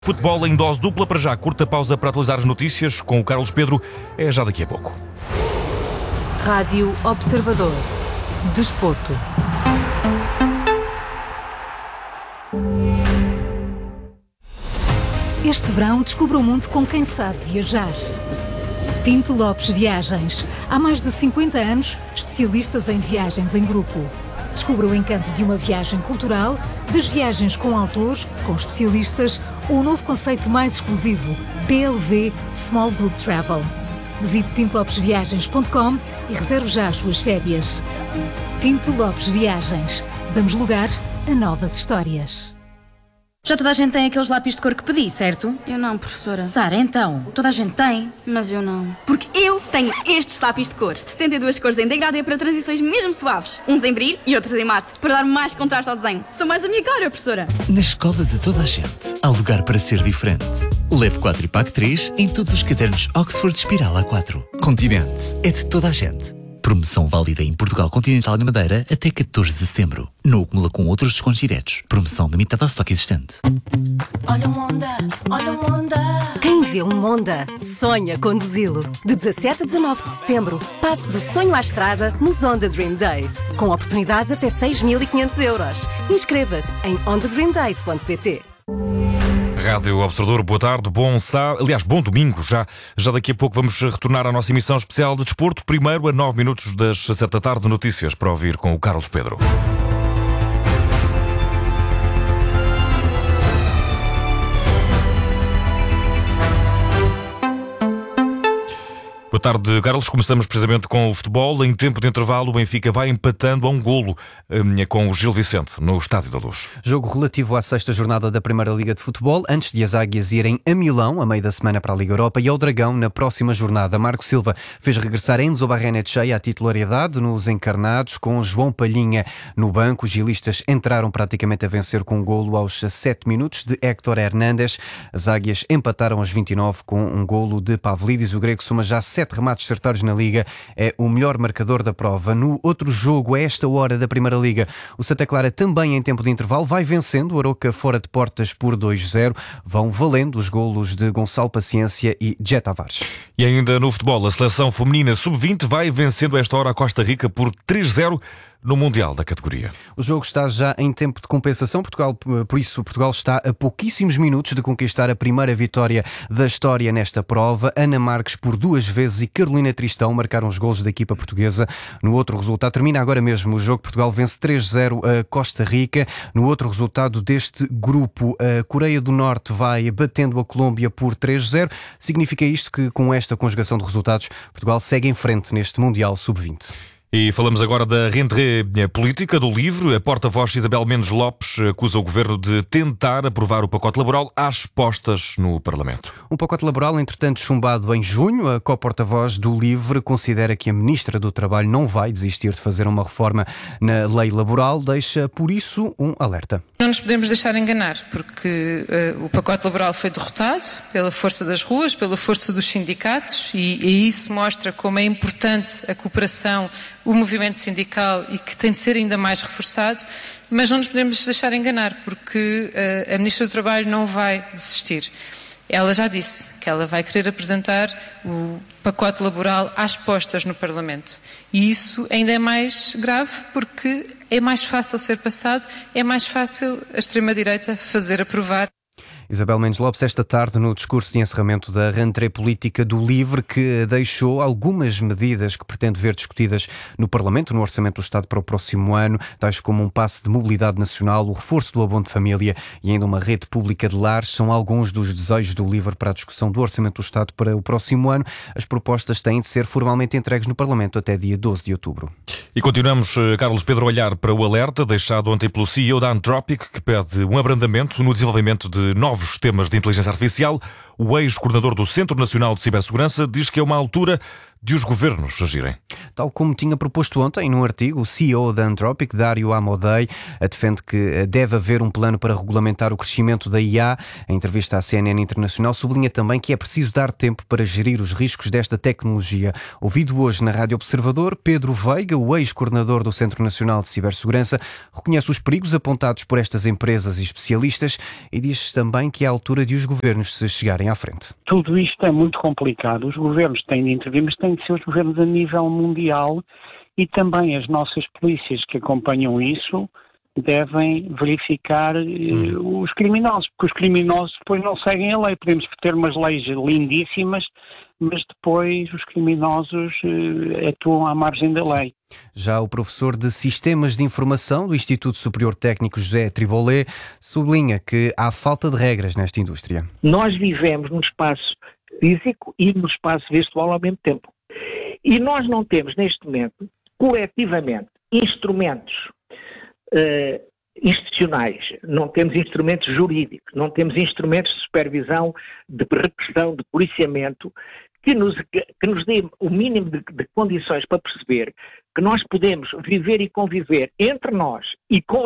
Futebol em dose dupla para já. Curta pausa para atualizar as notícias com o Carlos Pedro. É já daqui a pouco. Rádio Observador. Desporto. Este verão descubra o mundo com quem sabe viajar. Pinto Lopes Viagens. Há mais de 50 anos, especialistas em viagens em grupo. Descubra o encanto de uma viagem cultural, das viagens com autores, com especialistas ou o novo conceito mais exclusivo, PLV Small Group Travel. Visite pintolopesviagens.com e reserve já as suas férias. Pinto Lopes Viagens. Damos lugar a novas histórias. Já toda a gente tem aqueles lápis de cor que pedi, certo? Eu não, professora. Sara, então, toda a gente tem. Mas eu não. Porque eu tenho estes lápis de cor. 72 cores em degradê para transições mesmo suaves. Uns em brilho e outros em mate. Para dar mais contraste ao desenho. São mais a minha cara, professora. Na escola de toda a gente, há lugar para ser diferente. Leve 4 e pague 3 em todos os cadernos Oxford Espiral A4. Continente é de toda a gente. Promoção válida em Portugal Continental e na Madeira até 14 de setembro. Não acumula com outros descontos diretos. Promoção limitada ao estoque existente. Olha um Honda, olha um Honda. Quem vê um Honda, sonha conduzi-lo. De 17 a 19 de setembro, passe do sonho à estrada nos Honda Dream Days. Com oportunidades até 6.500 euros. Inscreva-se em hondadreamdays.pt. Rádio Observador, boa tarde, bom domingo. Já daqui a pouco vamos retornar à nossa emissão especial de desporto. Primeiro, a 9 minutos das 7 da tarde, notícias para ouvir com o Carlos Pedro. Boa tarde, Carlos. Começamos precisamente com o futebol. Em tempo de intervalo, o Benfica vai empatando a um golo com o Gil Vicente, no Estádio da Luz. Jogo relativo à sexta jornada da Primeira Liga de Futebol, antes de as Águias irem a Milão, a meio da semana para a Liga Europa, e ao Dragão, na próxima jornada. Marco Silva fez regressar Enzo Barrenetxea à titularidade nos encarnados, com João Palhinha no banco. Os gilistas entraram praticamente a vencer com um golo aos 7 minutos de Héctor Hernández. As Águias empataram aos 29 com um golo de Pavlidis. O grego soma já 7 remates certeiros na Liga, é o melhor marcador da prova. No outro jogo, a esta hora da Primeira Liga, o Santa Clara, também em tempo de intervalo, vai vencendo o Aroca fora de portas por 2-0. Vão valendo os golos de Gonçalo Paciência e Jet Tavares. E ainda no futebol, a seleção feminina sub-20 vai vencendo a esta hora a Costa Rica por 3-0 no Mundial da categoria. O jogo está já em tempo de compensação. Por isso, Portugal está a pouquíssimos minutos de conquistar a primeira vitória da história nesta prova. Ana Marques por 2 vezes e Carolina Tristão marcaram os golos da equipa portuguesa. No outro resultado, termina agora mesmo o jogo. Portugal vence 3-0 a Costa Rica. No outro resultado deste grupo, a Coreia do Norte vai batendo a Colômbia por 3-0. Significa isto que, com esta conjugação de resultados, Portugal segue em frente neste Mundial Sub-20. E falamos agora da rentrée política do LIVRE. A porta-voz Isabel Mendes Lopes acusa o governo de tentar aprovar o pacote laboral às postas no Parlamento. Um pacote laboral, entretanto, chumbado em junho. A co-porta-voz do LIVRE considera que a Ministra do Trabalho não vai desistir de fazer uma reforma na lei laboral. Deixa, por isso, um alerta. Não nos podemos deixar enganar, porque o pacote laboral foi derrotado pela força das ruas, pela força dos sindicatos, e isso mostra como é importante a cooperação, o movimento sindical, e que tem de ser ainda mais reforçado, mas não nos podemos deixar enganar, porque a Ministra do Trabalho não vai desistir. Ela já disse que ela vai querer apresentar o pacote laboral às postas no Parlamento. E isso ainda é mais grave, porque é mais fácil ser passado, é mais fácil a extrema-direita fazer aprovar. Isabel Mendes Lopes, esta tarde, no discurso de encerramento da rentrée política do LIVRE, que deixou algumas medidas que pretende ver discutidas no Parlamento, no Orçamento do Estado para o próximo ano, tais como um passe de mobilidade nacional, o reforço do abono de família e ainda uma rede pública de lares. São alguns dos desejos do LIVRE para a discussão do Orçamento do Estado para o próximo ano. As propostas têm de ser formalmente entregues no Parlamento até dia 12 de outubro. E continuamos, Carlos Pedro, a olhar para o alerta deixado ontem pelo CEO da Anthropic, que pede um abrandamento no desenvolvimento de novos sistemas de inteligência artificial. O ex-coordenador do Centro Nacional de Cibersegurança diz que é uma altura de os governos agirem. Tal como tinha proposto ontem num artigo, o CEO da Anthropic, Dario Amodei, defende que deve haver um plano para regulamentar o crescimento da IA. Em entrevista à CNN Internacional, sublinha também que é preciso dar tempo para gerir os riscos desta tecnologia. Ouvido hoje na Rádio Observador, Pedro Veiga, o ex-coordenador do Centro Nacional de Cibersegurança, reconhece os perigos apontados por estas empresas e especialistas e diz também que é a altura de os governos se chegarem à frente. Tudo isto é muito complicado. Os governos têm de intervir, mas têm de ser os governos a nível mundial e também as nossas polícias que acompanham isso devem verificar os criminosos, porque os criminosos depois não seguem a lei. Podemos ter umas leis lindíssimas, mas depois os criminosos atuam à margem da lei. Já o professor de Sistemas de Informação do Instituto Superior Técnico José Tribolé sublinha que há falta de regras nesta indústria. Nós vivemos num espaço físico e no espaço virtual ao mesmo tempo. E nós não temos neste momento, coletivamente, instrumentos institucionais, não temos instrumentos jurídicos, não temos instrumentos de supervisão, de repressão, de policiamento, que nos dê o mínimo de condições para perceber que nós podemos viver e conviver entre nós e com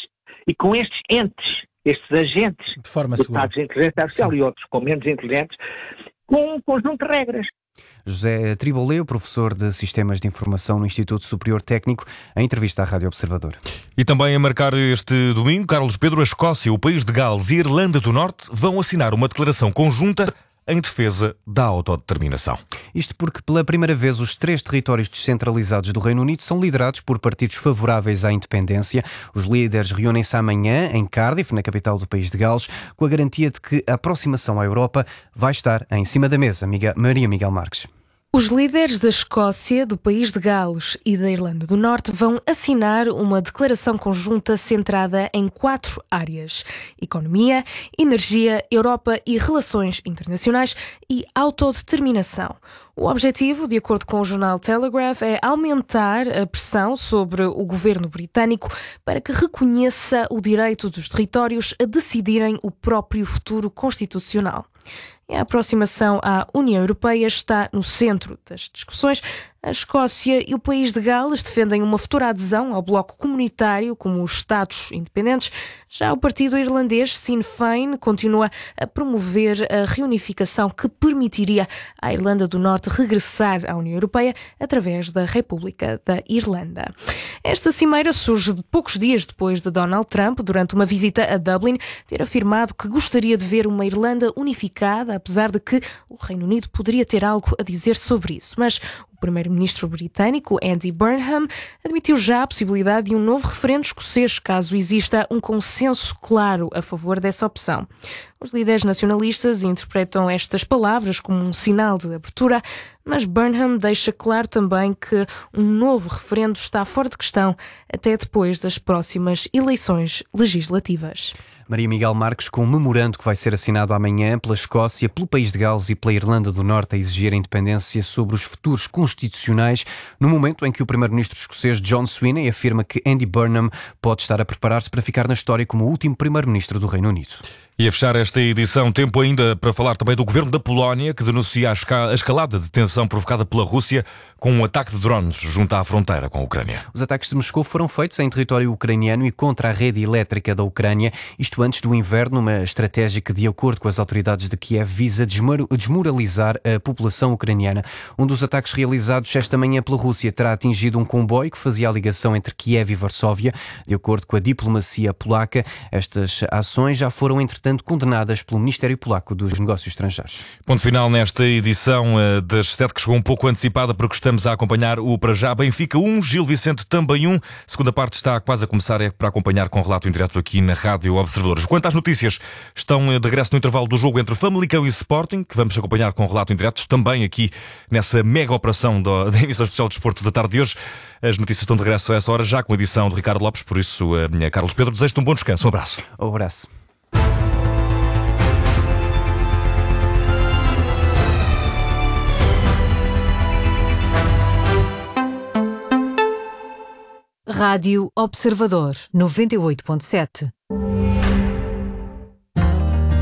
estes entes, estes agentes de forma dotados de inteligência artificial e outros com menos inteligentes, com um conjunto de regras. José Tribolé, professor de Sistemas de Informação no Instituto Superior Técnico, em entrevista à Rádio Observador. E também a marcar este domingo, Carlos Pedro, a Escócia, o país de Gales e a Irlanda do Norte vão assinar uma declaração conjunta em defesa da autodeterminação. Isto porque, pela primeira vez, os 3 territórios descentralizados do Reino Unido são liderados por partidos favoráveis à independência. Os líderes reúnem-se amanhã em Cardiff, na capital do país de Gales, com a garantia de que a aproximação à Europa vai estar em cima da mesa. Maria Miguel Marques. Os líderes da Escócia, do país de Gales e da Irlanda do Norte vão assinar uma declaração conjunta centrada em 4 áreas: economia, energia, Europa e relações internacionais e autodeterminação. O objetivo, de acordo com o jornal Telegraph, é aumentar a pressão sobre o governo britânico para que reconheça o direito dos territórios a decidirem o próprio futuro constitucional. A aproximação à União Europeia está no centro das discussões. A Escócia e o país de Gales defendem uma futura adesão ao bloco comunitário como os Estados independentes. Já o partido irlandês Sinn Féin continua a promover a reunificação que permitiria à Irlanda do Norte regressar à União Europeia através da República da Irlanda. Esta cimeira surge poucos dias depois de Donald Trump, durante uma visita a Dublin, ter afirmado que gostaria de ver uma Irlanda unificada, apesar de que o Reino Unido poderia ter algo a dizer sobre isso. Mas o primeiro-ministro britânico, Andy Burnham, admitiu já a possibilidade de um novo referendo escocês, caso exista um consenso claro a favor dessa opção. Os líderes nacionalistas interpretam estas palavras como um sinal de abertura, mas Burnham deixa claro também que um novo referendo está fora de questão até depois das próximas eleições legislativas. Maria Miguel Marques, com um memorando que vai ser assinado amanhã pela Escócia, pelo país de Gales e pela Irlanda do Norte a exigir a independência sobre os futuros constitucionais, no momento em que o primeiro-ministro escocês John Swinney afirma que Andy Burnham pode estar a preparar-se para ficar na história como o último primeiro-ministro do Reino Unido. E a fechar esta edição, tempo ainda para falar também do governo da Polónia, que denuncia a escalada de tensão provocada pela Rússia com um ataque de drones junto à fronteira com a Ucrânia. Os ataques de Moscou foram feitos em território ucraniano e contra a rede elétrica da Ucrânia, isto antes do inverno, uma estratégia que, de acordo com as autoridades de Kiev, visa desmoralizar a população ucraniana. Um dos ataques realizados esta manhã pela Rússia terá atingido um comboio que fazia a ligação entre Kiev e Varsóvia. De acordo com a diplomacia polaca, estas ações já foram, entretanto, condenadas pelo Ministério Polaco dos Negócios Estrangeiros. Ponto final nesta edição das 7, que chegou um pouco antecipada porque estamos a acompanhar o Para Já Benfica 1, Gil Vicente também 1. Segunda parte está quase a começar, é para acompanhar com relato em direto aqui na Rádio Observadores. Quanto às notícias, estão de regresso no intervalo do jogo entre Famalicão e Sporting, que vamos acompanhar com relato em direto também aqui nessa mega operação da emissão especial de desporto da tarde de hoje. As notícias estão de regresso a essa hora, já com a edição de Ricardo Lopes, por isso, Carlos Pedro, desejo-te um bom descanso. Um abraço. Um abraço. Rádio Observador 98.7.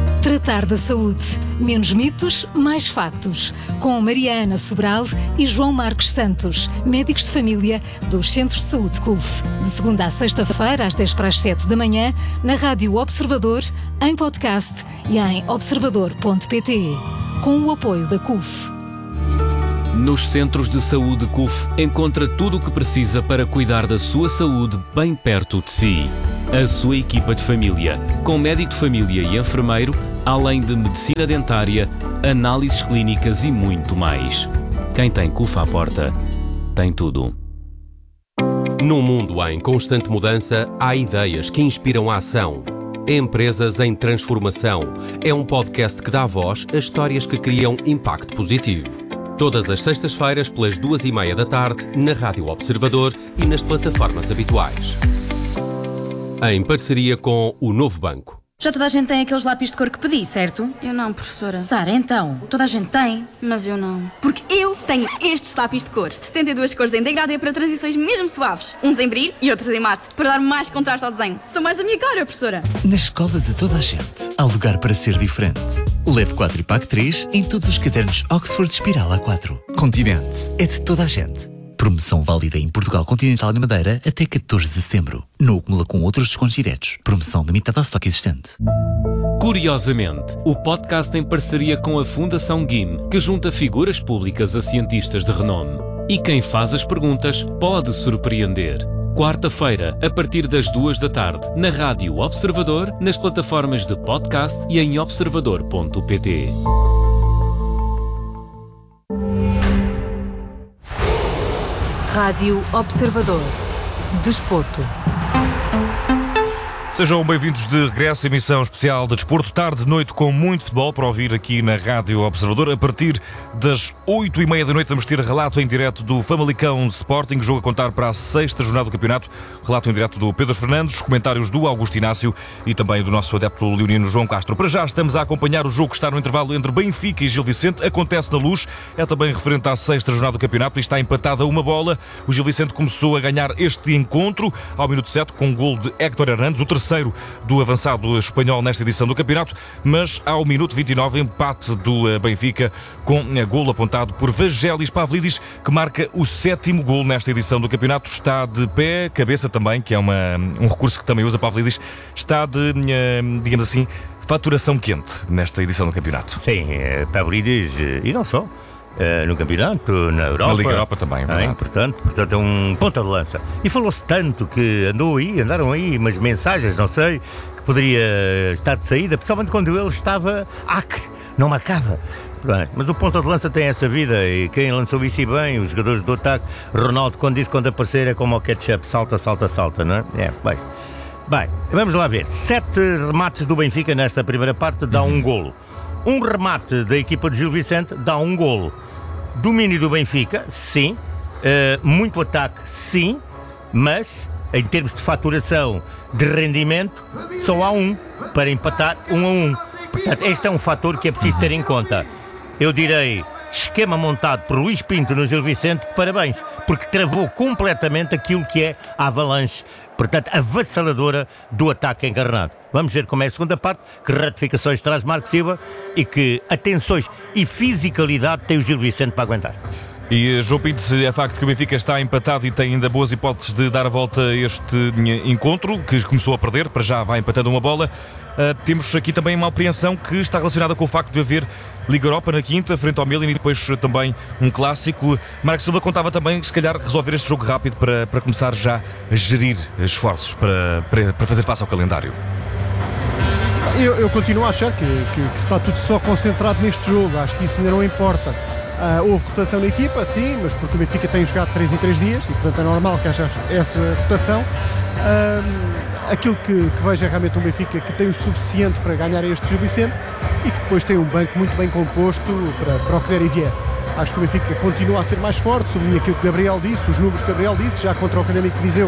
Despertar da Saúde. Menos mitos, mais factos. Com Maria Ana Sobral e João Marcos Santos, médicos de família dos Centros de Saúde CUF. De segunda a sexta-feira, às 10 para as 7 da manhã, na Rádio Observador, em podcast e em observador.pt. Com o apoio da CUF. Nos Centros de Saúde CUF encontra tudo o que precisa para cuidar da sua saúde bem perto de si. A sua equipa de família, com médico de família e enfermeiro, além de medicina dentária, análises clínicas e muito mais. Quem tem CUF à porta, tem tudo. Num mundo em constante mudança, há ideias que inspiram a ação. Empresas em Transformação é um podcast que dá voz a histórias que criam impacto positivo. Todas as sextas-feiras, pelas 2h30 da tarde, na Rádio Observador e nas plataformas habituais. Em parceria com o Novo Banco. Já toda a gente tem aqueles lápis de cor que pedi, certo? Eu não, professora. Sara, então, toda a gente tem. Mas eu não. Porque eu tenho estes lápis de cor. 72 cores em degradê para transições mesmo suaves. Uns em brilho e outros em mate. Para dar mais contraste ao desenho. São mais a minha cara, professora. Na escola de toda a gente, há lugar para ser diferente. Leve 4 e pague 3 em todos os cadernos Oxford Espiral A4. Continente é de toda a gente. Promoção válida em Portugal Continental e Madeira até 14 de setembro. Não acumula com outros descontos diretos. Promoção limitada ao estoque existente. Curiosamente, o podcast em parceria com a Fundação GIM, que junta figuras públicas a cientistas de renome. E quem faz as perguntas pode surpreender. Quarta-feira, a partir das 2 da tarde, na Rádio Observador, nas plataformas de podcast e em observador.pt. Rádio Observador. Desporto. Sejam bem-vindos de regresso à emissão especial de Desporto, tarde, noite, com muito futebol para ouvir aqui na Rádio Observador. A partir das 8h30 da noite vamos ter relato em direto do Famalicão Sporting, jogo a contar para a 6ª jornada do campeonato. Relato em direto do Pedro Fernandes, comentários do Augusto Inácio e também do nosso adepto leonino João Castro. Para já estamos a acompanhar o jogo que está no intervalo entre Benfica e Gil Vicente. Acontece na Luz, é também referente à 6ª jornada do campeonato e está empatada uma bola. O Gil Vicente começou a ganhar este encontro ao minuto 7 com um gol de Héctor Hernandes, o terceiro do avançado espanhol nesta edição do campeonato, mas ao minuto 29 empate do Benfica com golo apontado por Vagelis Pavlidis, que marca o 7º golo nesta edição do campeonato. Está de pé, cabeça também, que é um recurso que também usa Pavlidis, está de, digamos assim, faturação quente nesta edição do campeonato. Sim, Pavlidis e não só. No campeonato, na Europa. Na Liga Europa também, é verdade. Portanto, é um ponta de lança. E falou-se tanto que andaram aí umas mensagens, não sei, que poderia estar de saída, principalmente quando ele estava acre, não marcava. Mas o ponta de lança tem essa vida e quem lançou isso e bem, os jogadores do ataque, Ronaldo, quando disse quando aparecer é como o ketchup, salta, não é? Bem, vamos lá ver. 7 remates do Benfica nesta primeira parte dá um golo. Um remate da equipa de Gil Vicente dá um golo. Domínio do Benfica, sim. Muito ataque, sim. Mas, em termos de faturação, de rendimento, só há um para empatar 1-1. Portanto, este é um fator que é preciso ter em conta. Eu direi, esquema montado por Luís Pinto no Gil Vicente, parabéns, porque travou completamente aquilo que é a avalanche, portanto, avassaladora do ataque encarnado. Vamos ver como é a segunda parte, que ratificações traz Marco Silva e que atenções e fisicalidade tem o Gil Vicente para aguentar. E João Pinto, é facto que o Benfica está empatado e tem ainda boas hipóteses de dar a volta a este encontro, que começou a perder, para já vai empatando uma bola. Temos aqui também uma apreensão que está relacionada com o facto de haver Liga Europa na quinta, frente ao Milan, e depois também um clássico. Marco Silva contava também, se calhar, resolver este jogo rápido para começar já a gerir esforços para fazer face ao calendário. Eu continuo a achar que está tudo só concentrado neste jogo. Acho que isso ainda não importa. Houve rotação na equipa, sim, mas porque o Benfica tem jogado 3 em 3 dias e portanto é normal que haja essa rotação. Aquilo que vejo é realmente um Benfica que tem o suficiente para ganhar este Gil Vicente e que depois tem um banco muito bem composto para o que der e vier. Acho que o Benfica continua a ser mais forte, sublinho aquilo que Gabriel disse, os números que Gabriel disse, já contra o Académico de Viseu,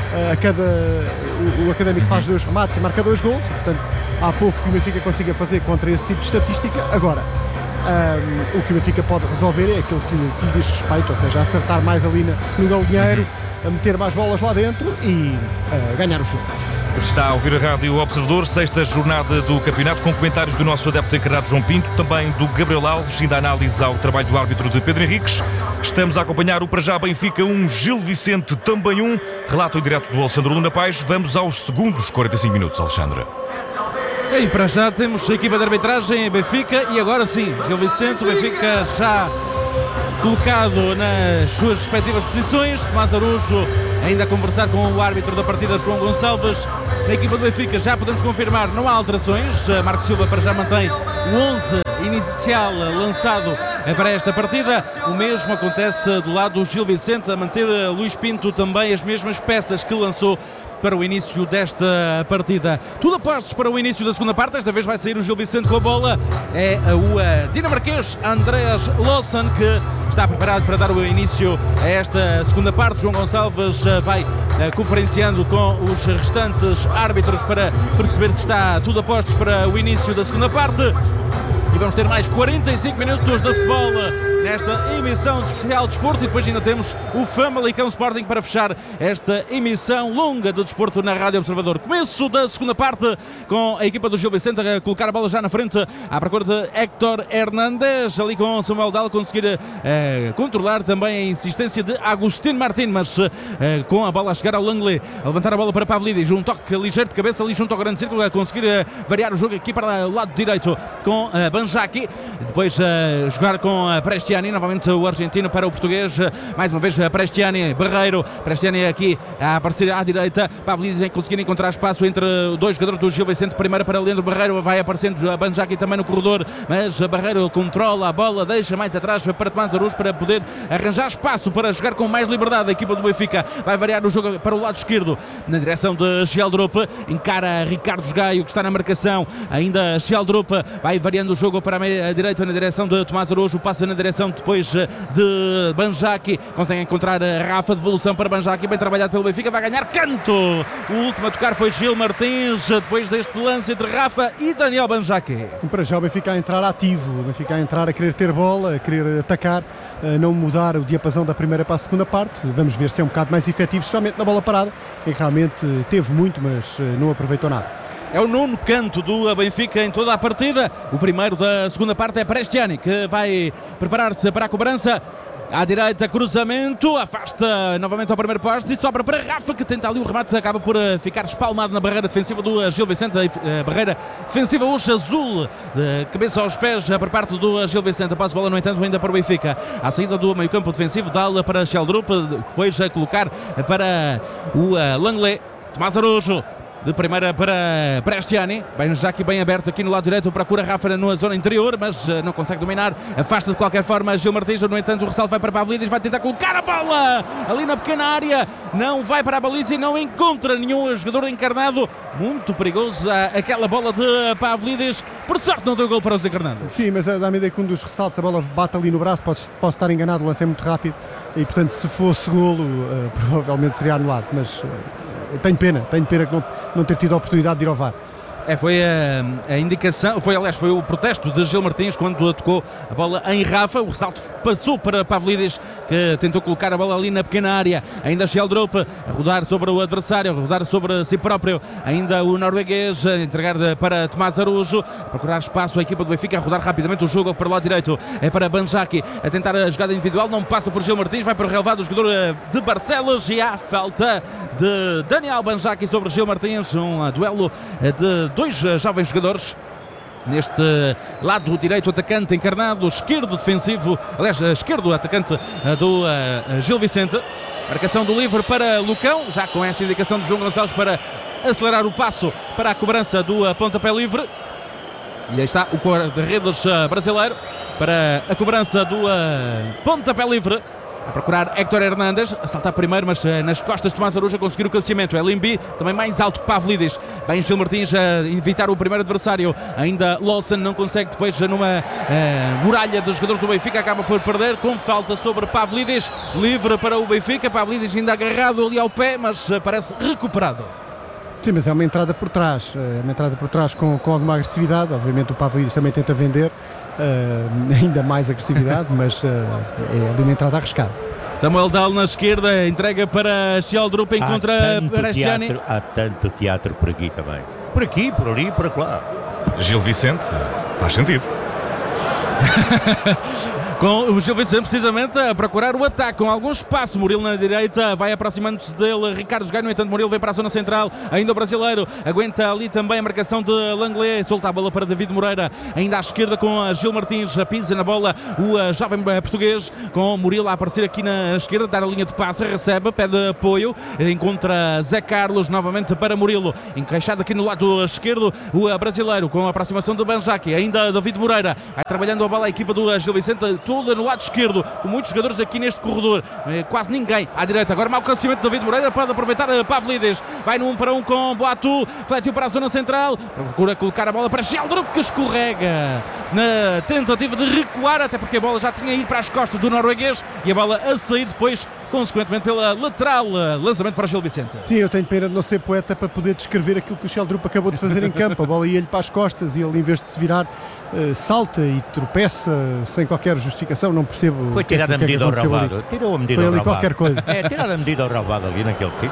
o Académico faz 2 remates e marca 2 golos, portanto há pouco que o Benfica consiga fazer contra esse tipo de estatística. Agora, o que o Benfica pode resolver é aquilo que lhe diz respeito, ou seja, acertar mais ali no galinheiro, a meter mais bolas lá dentro e ganhar o jogo. Está a ouvir a Rádio Observador, sexta jornada do campeonato, com comentários do nosso adepto encarnado João Pinto, também do Gabriel Alves e da análise ao trabalho do árbitro de Pedro Henriques. Estamos a acompanhar o para já Benfica 1, Gil Vicente também 1. Relato em direto do Alexandre Luna Pais. Vamos aos segundos 45 minutos, Alexandre. E para já temos a equipa de arbitragem Benfica e agora sim, Gil Vicente, o Benfica já colocado nas suas respectivas posições. Tomás Araújo ainda a conversar com o árbitro da partida, João Gonçalves. Na equipa do Benfica já podemos confirmar, não há alterações. Marco Silva para já mantém o 11 inicial lançado para esta partida. O mesmo acontece do lado do Gil Vicente, a manter Luís Pinto também as mesmas peças que lançou para o início desta partida. Tudo apostos para o início da segunda parte. Esta vez vai sair o Gil Vicente com a bola. É o dinamarquês Andreas Lawson que está preparado para dar o início a esta segunda parte. João Gonçalves vai conferenciando com os restantes árbitros para perceber se está tudo a postos para o início da segunda parte. E vamos ter mais 45 minutos de futebol nesta emissão de especial de desporto, e depois ainda temos o Famalicão Sporting para fechar esta emissão longa de desporto na Rádio Observador. Começo da segunda parte com a equipa do Gil Vicente a colocar a bola já na frente à procura de Héctor Hernández, ali com Samuel Dal conseguir controlar também a insistência de Agustín Martín, mas com a bola a chegar ao Langley, a levantar a bola para Pavlidis, um toque ligeiro de cabeça ali junto ao grande círculo, a conseguir variar o jogo aqui para o lado direito com Banjaki, depois jogar com Prestiani, novamente o argentino para o português, mais uma vez Prestiani, Barreiro, Prestiani aqui a aparecer à direita, Pavlidis a conseguir encontrar espaço entre dois jogadores do Gil Vicente, primeiro para Leandro Barreiro, vai aparecendo a Banjaki também no corredor, mas Barreiro controla a bola, deixa mais atrás para Tomás Araújo para poder arranjar espaço para jogar com mais liberdade. A equipa do Benfica vai variar o jogo para o lado esquerdo, na direção de Geldrup, encara Ricardo Gaio que está na marcação, ainda Geldrup vai variando o jogo para a direita na direção de Tomás Araújo, passa na direção depois de Banjaki, consegue encontrar a Rafa, devolução para Banjaki, bem trabalhado pelo Benfica, vai ganhar canto. O último a tocar foi Gil Martins, depois deste lance entre Rafa e Daniel Banjaki. Para já o Benfica a entrar ativo, o Benfica a entrar a querer ter bola, a querer atacar, a não mudar o diapasão da primeira para a segunda parte. Vamos ver se é um bocado mais efetivo, especialmente na bola parada, em que realmente teve muito, mas não aproveitou nada. É o nono canto do Benfica em toda a partida. O primeiro da segunda parte é Prestiani, que vai preparar-se para a cobrança. À direita, cruzamento, afasta novamente ao primeiro poste e sobra para Rafa, que tenta ali o remate, acaba por ficar espalmado na barreira defensiva do Gil Vicente. A barreira defensiva hoje azul, de cabeça aos pés por parte do Gil Vicente. A passe bola, no entanto, ainda para o Benfica. À saída do meio campo defensivo, dá-la para Geldrup, depois a colocar para o Langley. Tomás Araújo, de primeira para Prestiani, bem já aqui bem aberto aqui no lado direito, procura Rafa na zona interior, mas não consegue dominar, afasta de qualquer forma Gil Martins, no entanto o ressalto vai para Pavlidis, vai tentar colocar a bola ali na pequena área, não vai para a baliza e não encontra nenhum jogador encarnado, muito perigoso aquela bola de Pavlidis, por sorte não deu gol para os encarnados. Sim, mas dá-me a ideia que um dos ressaltos, a bola bate ali no braço, posso estar enganado, o lance é muito rápido e portanto se fosse golo provavelmente seria anulado, mas tenho pena que não ter tido a oportunidade de ir ao VAR. Foi a indicação, foi o protesto de Gil Martins quando tocou a bola em Rafa. O ressalto passou para Pavlidis, que tentou colocar a bola ali na pequena área. Ainda Geldrup a rodar sobre o adversário, a rodar sobre si próprio. Ainda o norueguês a entregar para Tomás Araújo, a procurar espaço. A equipa do Benfica a rodar rapidamente o jogo para o lado direito. É para Banjaki a tentar a jogada individual, não passa por Gil Martins, vai para o relevado o jogador de Barcelos e há falta de Daniel Banjaki sobre Gil Martins. Um duelo de dois jovens jogadores. Neste lado direito, atacante encarnado, esquerdo defensivo, aliás, esquerdo atacante do Gil Vicente. Marcação do livre para Lucão, já com essa indicação de João Gonçalves para acelerar o passo para a cobrança do pontapé livre. E aí está o guarda-redes brasileiro para a cobrança do pontapé livre. A procurar Héctor Hernández, a saltar primeiro, mas nas costas de Tomás Araújo a conseguir o cabeceamento. É Limbi, também mais alto que Pavlidis. Bem, Gil Martins a evitar o primeiro adversário. Ainda Lawson não consegue, depois numa muralha dos jogadores do Benfica, acaba por perder com falta sobre Pavlidis. Livre para o Benfica, Pavlidis ainda agarrado ali ao pé, mas parece recuperado. Sim, mas é uma entrada por trás, com alguma agressividade. Obviamente o Pavlidis também tenta vender ainda mais agressividade, mas é ali uma entrada arriscada. Samuel Dal na esquerda, entrega para Sheldrup, encontra Prestiani. Há tanto teatro por aqui também. Por aqui, por ali, por lá. Gil Vicente, faz sentido. Com o Gil Vicente precisamente a procurar o ataque com algum espaço. Murilo na direita, vai aproximando-se dele Ricardo Gaio. No entanto, Murilo vem para a zona central, ainda o brasileiro aguenta ali também a marcação de Langley, solta a bola para David Moreira, ainda à esquerda com a Gil Martins, pisa na bola o jovem português, com Murilo a aparecer aqui na esquerda, dar a linha de passe, recebe, pede apoio, encontra Zé Carlos novamente para Murilo, encaixado aqui no lado esquerdo o brasileiro, com a aproximação do Banjaki, ainda David Moreira, vai trabalhando a bola a equipa do Gil Vicente, toda no lado esquerdo, com muitos jogadores aqui neste corredor, quase ninguém à direita. Agora mau acontecimento de David Moreira, pode aproveitar Pavlidis, vai no 1 para 1 com Boatu, fletiu para a zona central, procura colocar a bola para Sheldrup, que escorrega na tentativa de recuar, até porque a bola já tinha ido para as costas do norueguês e a bola a sair depois, consequentemente pela lateral, lançamento para Gil Vicente. Sim, eu tenho pena de não ser poeta para poder descrever aquilo que o Sheldrup acabou de fazer em campo. A bola ia-lhe para as costas e ele, em vez de se virar, salta e tropeça sem qualquer justificação. Não percebo. Foi tirar a medida ao roubado. Tirou a medida ao roubado. Qualquer coisa. Tirar a medida ao roubado ali naquele sítio.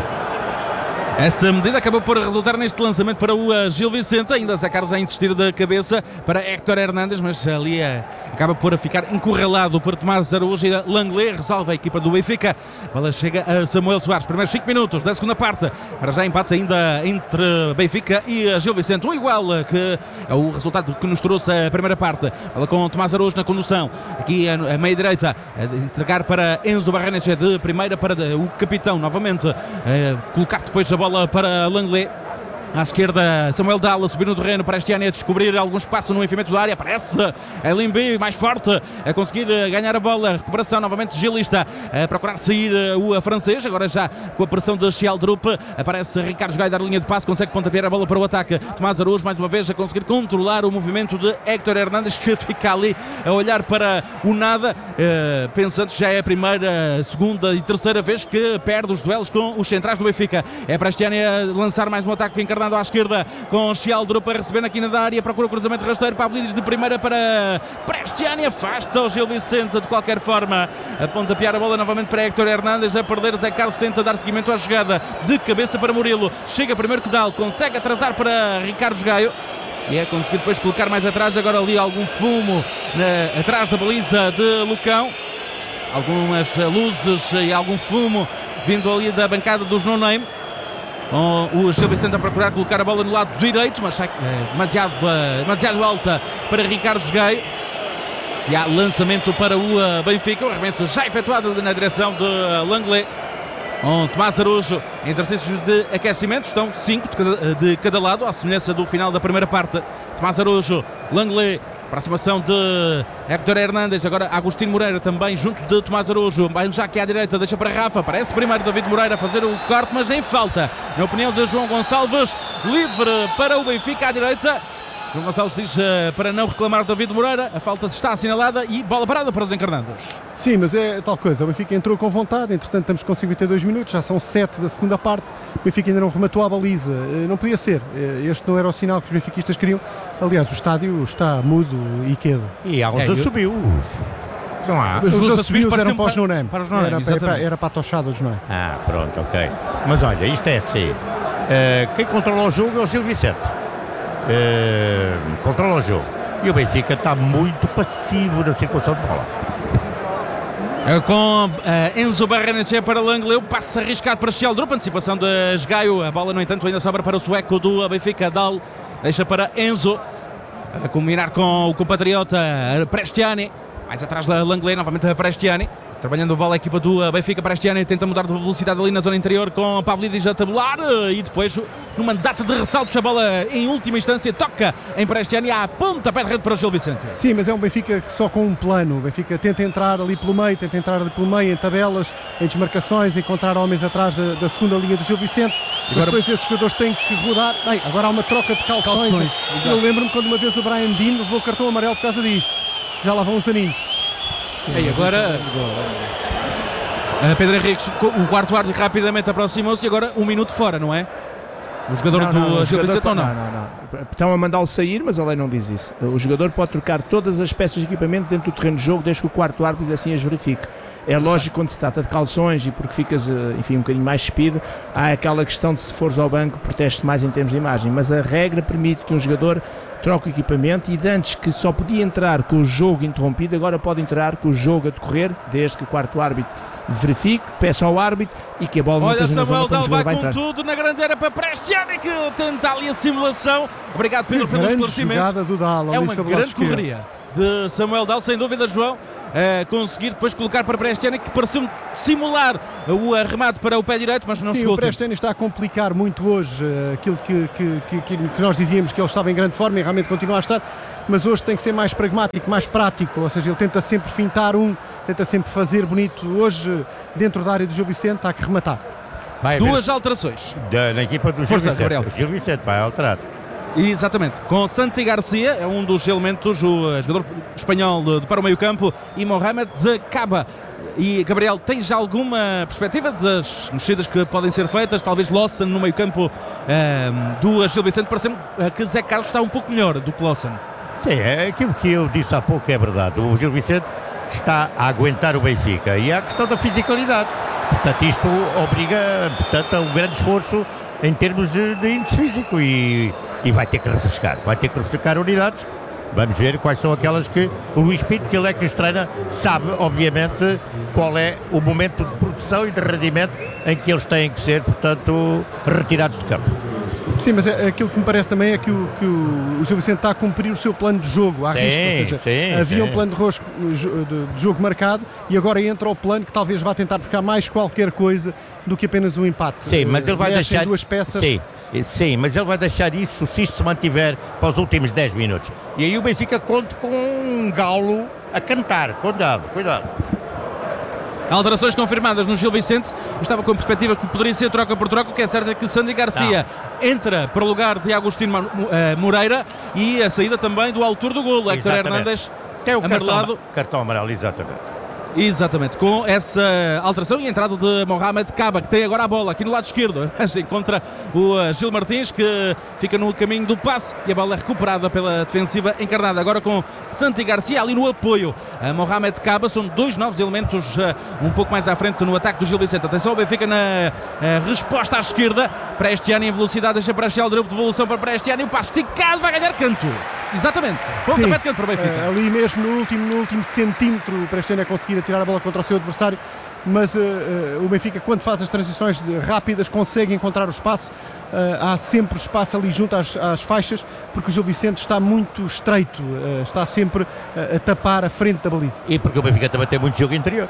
Essa medida acabou por resultar neste lançamento para o Gil Vicente, ainda Zé Carlos a insistir da cabeça para Héctor Hernández, mas ali acaba por ficar encurralado por Tomás Araújo e Langley, resolve a equipa do Benfica. A bola chega a Samuel Soares, primeiros 5 minutos da segunda parte, para já empate ainda entre Benfica e Gil Vicente, um igual, que é o resultado que nos trouxe a primeira parte. Bola com Tomás Araújo na condução, aqui a meia direita, a entregar para Enzo Barrenetxea de primeira para o capitão, novamente, colocar depois a bola para Langley. À esquerda, Samuel Dal a subir no terreno para Prestiani a descobrir algum espaço no enfiamento da área. Aparece Elimbi, mais forte, a conseguir ganhar a bola. Recuperação novamente gilista, a procurar sair o francês. Agora já com a pressão de Sheldrup. Aparece Ricardo Gaio, dar linha de passe, consegue pontapear a bola para o ataque. Tomás Araújo, mais uma vez, a conseguir controlar o movimento de Héctor Hernández, que fica ali a olhar para o nada, pensando que já é a primeira, segunda e terceira vez que perde os duelos com os centrais do Benfica. É Prestiani a lançar mais um ataque encarnado à esquerda, com Sheldrup a receber aqui na área, procura o cruzamento rasteiro, Pavlidis de primeira para Prestiani, afasta o Gil Vicente de qualquer forma, a pontapear a bola novamente para Héctor Hernández, a perder Zé Carlos, tenta dar seguimento à jogada, de cabeça para Murilo, chega primeiro que Dal, consegue atrasar para Ricardo Gaio, e é conseguir depois colocar mais atrás. Agora ali algum fumo atrás da baliza de Lucão, algumas luzes e algum fumo vindo ali da bancada dos No Name. O Gil Vicente a procurar colocar a bola no lado direito, mas demasiado alta para Ricardo Gaio. E há lançamento para o Benfica, o arremesso já efetuado na direção de Langley. Tomás Araújo em exercícios de aquecimento, estão 5 de cada lado, à semelhança do final da primeira parte. Tomás Araújo, Langley, aproximação de Héctor Hernández, agora Agostinho Moreira também junto de Tomás Araújo, já aqui à direita, deixa para Rafa, parece primeiro David Moreira a fazer o corte, mas em falta, na opinião de João Gonçalves, livre para o Benfica à direita. João Gonçalves diz para não reclamar David Moreira, a falta está assinalada e bola parada para os encarnados. Sim, mas é tal coisa, o Benfica entrou com vontade, entretanto estamos com 52 minutos, já são 7 da segunda parte, o Benfica ainda não rematou a baliza, não podia ser, este não era o sinal que os benfiquistas queriam, aliás o estádio está mudo e quedo. E há uns assobios. Não há. Os assobios eram para os No Name, era para a tochada dos No Name. Ah, pronto, ok. Mas olha, isto é assim, quem controla o jogo é o Gil Vicente. Controla o jogo e o Benfica está muito passivo na circulação de bola. Com Enzo Barrenetxea para Langley, o passe arriscado para Sheldrup, antecipação de Gaio, a bola no entanto ainda sobra para o sueco do Benfica. Dal deixa para Enzo, a combinar com o compatriota Prestiani, mais atrás da Langley, novamente a Prestiani. Trabalhando a bola a equipa do Benfica, Prestiani tenta mudar de velocidade ali na zona interior com Pavlidis a tabular e depois numa data de ressaltos a bola em última instância toca em Prestiani à ponta pé de rede para o Gil Vicente. Sim, mas é um Benfica que só com um plano, o Benfica tenta entrar ali pelo meio, em tabelas, em desmarcações, encontrar homens atrás da segunda linha do Gil Vicente, mas depois esses jogadores têm que rodar. Bem, agora há uma troca de calções. Eu lembro-me quando uma vez o Brian Dean levou o cartão amarelo por causa disto, já lá vão uns aninhos. E agora Pedro Henriques, o quarto árbitro rapidamente aproximou-se e agora 1 minuto fora, não é? O jogador do Gil Vicente ou não? Não. Estão a mandá-lo sair, mas a lei não diz isso. O jogador pode trocar todas as peças de equipamento dentro do terreno de jogo, desde que o quarto árbitro assim as verifique. É lógico quando se trata de calções e porque ficas, enfim, um bocadinho mais despido, há aquela questão de se fores ao banco proteste mais em termos de imagem, mas a regra permite que um jogador troque o equipamento e de antes que só podia entrar com o jogo interrompido, agora pode entrar com o jogo a decorrer, desde que o quarto árbitro verifique, peça ao árbitro e que a bola não esteja na zona para onde o jogador vai entrar. Tudo na grande área para Prestiani, que tenta ali a simulação. Obrigado, Pedro, pelo esclarecimento. Jogada do Dal, é uma grande correria de Samuel Dal, sem dúvida, João, conseguir depois colocar para Prestiani, que pareceu simular o remate para o pé direito, mas não chegou. Sim, o Prestiani está a complicar muito hoje aquilo que nós dizíamos que ele estava em grande forma e realmente continua a estar, mas hoje tem que ser mais pragmático, mais prático, ou seja, ele tenta sempre fintar tenta sempre fazer bonito. Hoje, dentro da área do Gil Vicente, há que rematar. Duas alterações na equipa do Gil Vicente. O Gil Vicente vai alterar. Exatamente, com Santi Garcia, é um dos elementos, o jogador espanhol para o meio campo, e Mohamed Caba. E Gabriel, tens já alguma perspectiva das mexidas que podem ser feitas? Talvez Lawson no meio campo do Gil Vicente, parece-me que Zé Carlos está um pouco melhor do que Lawson. Sim, é aquilo que eu disse há pouco, é verdade. O Gil Vicente está a aguentar o Benfica e há a questão da fisicalidade. Portanto, isto obriga, portanto, a um grande esforço em termos de índice físico e vai ter que refrescar unidades. Vamos ver quais são aquelas que o Luís Pinto, que ele é que os treina, sabe obviamente qual é o momento de produção e de rendimento em que eles têm que ser, portanto, retirados de campo. Sim, mas aquilo que me parece também é que o Gil Vicente está a cumprir o seu plano de jogo à risca, ou seja, havia um plano de jogo marcado e agora entra o plano que talvez vá tentar buscar mais qualquer coisa do que apenas um empate. Sim, mas ele vai deixar duas peças. Sim, mas ele vai deixar isso se isto se mantiver para os últimos 10 minutos. E aí o Benfica conta com um galo a cantar. Cuidado. Alterações confirmadas no Gil Vicente. Eu estava com a perspectiva que poderia ser troca por troca. O que é certo é que Santi Garcia entra para o lugar de Agostinho Moreira e a saída também do autor do golo, Héctor Hernández, tem o cartão amarelo, Exatamente, com essa alteração e a entrada de Mohamed Caba, que tem agora a bola aqui no lado esquerdo, contra o Gil Martins, que fica no caminho do passe e a bola é recuperada pela defensiva encarnada. Agora com Santi Garcia ali no apoio a Mohamed Caba, são dois novos elementos um pouco mais à frente no ataque do Gil Vicente. Atenção, o Benfica na resposta à esquerda. Prestiani em velocidade, deixa para Sheldrup, devolução para Prestiani, o passe esticado, vai ganhar canto. Exatamente, pontapé de canto para o Benfica. Ali mesmo no último centímetro, o Prestiani a conseguir tirar a bola contra o seu adversário, mas o Benfica, quando faz as transições rápidas, consegue encontrar o espaço. Há sempre espaço ali junto às faixas, porque o Gil Vicente está muito estreito, está sempre a tapar a frente da baliza. E porque o Benfica também tem muito jogo interior.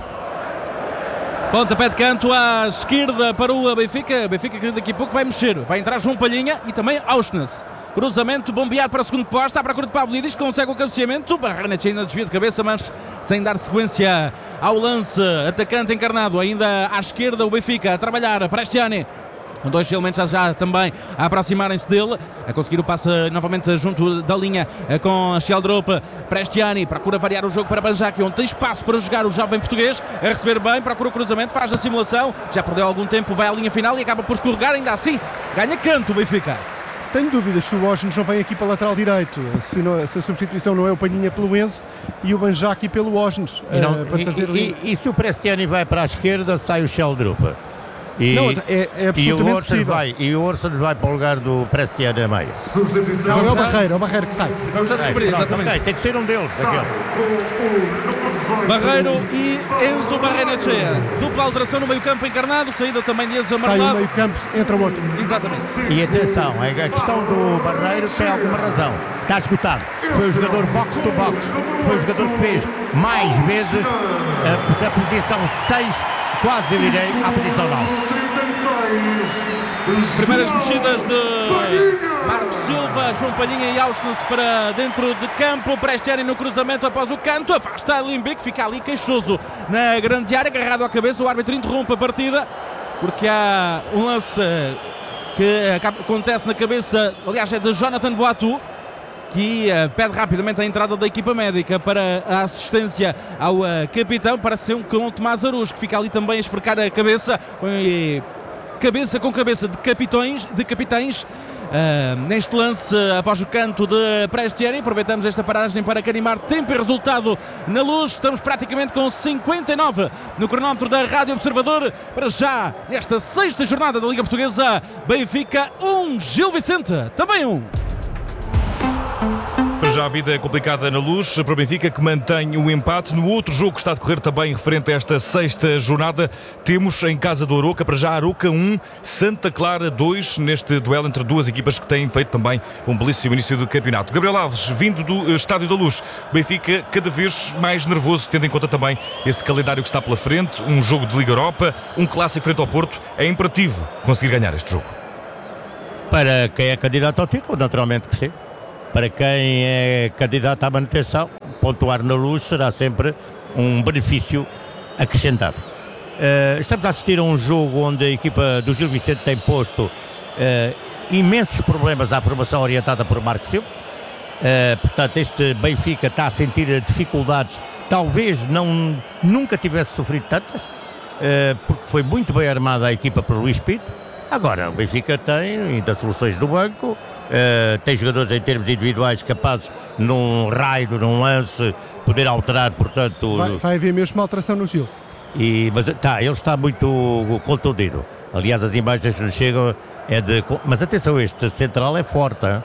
Pontapé de canto à esquerda para o Benfica. Benfica que daqui a pouco vai mexer. Vai entrar João Palhinha e também Auschwitz. Cruzamento, bombear para o segundo posto, à procura de Pavlidis, consegue o cabeceamento. Barranete ainda desvia de cabeça, mas sem dar sequência ao lance. Atacante encarnado, ainda à esquerda o Benfica a trabalhar. Prestiani, com dois elementos já também a aproximarem-se dele, a conseguir o passe novamente junto da linha com Sheldrup. Prestiani procura variar o jogo para Banjaki, onde tem espaço para jogar o jovem português, a receber bem, procura o cruzamento, faz a simulação, já perdeu algum tempo, vai à linha final e acaba por escorregar, ainda assim ganha canto o Benfica. Tenho dúvidas se o Osnes não vem aqui para lateral direito, se a substituição não é o Palhinha pelo Enzo e o Banjaki pelo Osnes. E se o Prestiani vai para a esquerda, sai o Sheldrup. É absolutamente possível. E o Orson vai para o lugar do Prestiani a meio. Não, é o Barreiro que sai. Vamos já descobrir, exatamente. Okay, tem que ser um deles. Barreiro e Enzo Barrenechea. Dupla alteração no meio campo encarnado, saída também de Enzo Amarelado. Sai o meio campo, entra o outro. Exatamente. E atenção, a questão do Barreiro tem alguma razão. Está esgotado. Foi o jogador box to box. Foi o jogador que fez mais vezes da posição 6, quase eu irei à posição 9. Primeiras mexidas de Marco Silva, João Palhinha e Auschwitz para dentro de campo. Prestiani no cruzamento após o canto, afasta Limbic, fica ali queixoso na grande área, agarrado à cabeça. O árbitro interrompe a partida porque há um lance que acontece na cabeça, aliás é de Jonathan Boatou, que pede rapidamente a entrada da equipa médica para a assistência ao capitão. Parece ser com o Tomás Aruz, que fica ali também a esfrecar a cabeça. cabeça com cabeça de capitães. Neste lance, após o canto de Prestieri, aproveitamos esta paragem para carimbar tempo e resultado na Luz. Estamos praticamente com 59 no cronómetro da Rádio Observador. Para já, nesta 6ª jornada da Liga Portuguesa, Benfica 1, Gil Vicente também 1. Para já a vida é complicada na Luz, para o Benfica, que mantém o empate. No outro jogo que está a decorrer também referente a esta 6ª jornada, temos em casa do Arouca, para já Arouca 1, Santa Clara 2, neste duelo entre duas equipas que têm feito também um belíssimo início do campeonato. Gabriel Alves, vindo do Estádio da Luz, Benfica cada vez mais nervoso, tendo em conta também esse calendário que está pela frente, um jogo de Liga Europa, um clássico frente ao Porto. É imperativo conseguir ganhar este jogo. Para quem é candidato ao título, naturalmente que sim. Para quem é candidato à manutenção, pontuar na Luz será sempre um benefício acrescentado. Estamos a assistir a um jogo onde a equipa do Gil Vicente tem posto imensos problemas à formação orientada por Marco Silva. Portanto, este Benfica está a sentir dificuldades, talvez nunca tivesse sofrido tantas, porque foi muito bem armada a equipa por Luís Pinto. Agora, o Benfica tem ainda soluções do banco, tem jogadores em termos individuais capazes, num raio, num lance, poder alterar, portanto... Vai haver mesmo uma alteração no Gil. Mas ele está muito contundido. Aliás, as imagens que nos chegam é de... Mas atenção, este central é forte, hein?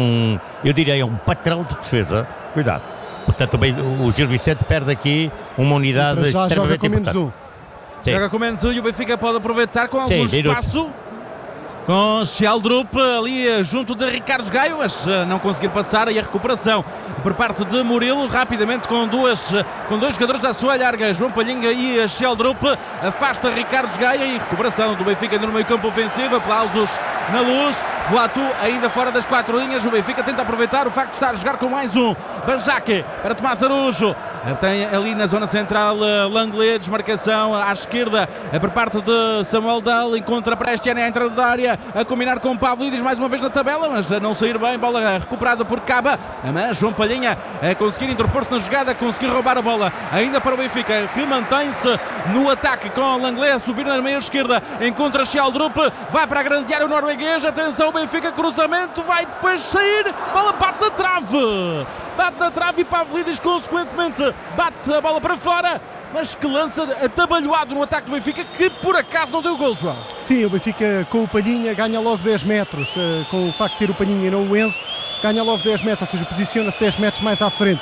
Eu diria, é um patrão de defesa. Cuidado. Portanto, o Gil Vicente perde aqui uma unidade extremamente importante. Joga com menos 1 e o Benfica pode aproveitar com algum espaço. Com Sheldrup ali junto de Ricardo Gaio, mas não conseguir passar. E a recuperação por parte de Murilo, rapidamente com dois jogadores à sua larga, João Palhinha e Sheldrup, afasta Ricardo Gaio e recuperação do Benfica no meio campo ofensivo. Aplausos na Luz. Boatu ainda fora das 4 linhas. O Benfica tenta aproveitar o facto de estar a jogar com mais um. Banjaque para Tomás Araújo. Tem ali na zona central Langley, desmarcação à esquerda por parte de Samuel Dal, encontra Prestiani à entrada da área, a combinar com Pavlidis mais uma vez na tabela, mas a não sair bem, bola recuperada por Caba, mas João Palhinha a conseguir interpor-se na jogada, a conseguir roubar a bola, ainda para o Benfica, que mantém-se no ataque com Langley a subir na meia esquerda, encontra Sheldrup, vai para a grande área o norueguês, atenção Benfica, cruzamento, vai depois sair, bola bate na trave e Pavlidis consequentemente bate a bola para fora, mas que lança atabalhoado no ataque do Benfica, que por acaso não deu gol, João. Sim, o Benfica com o Palhinha ganha logo 10 metros, com o facto de ter o Palhinha e não o Enzo, ganha logo 10 metros, ou seja, posiciona-se 10 metros mais à frente,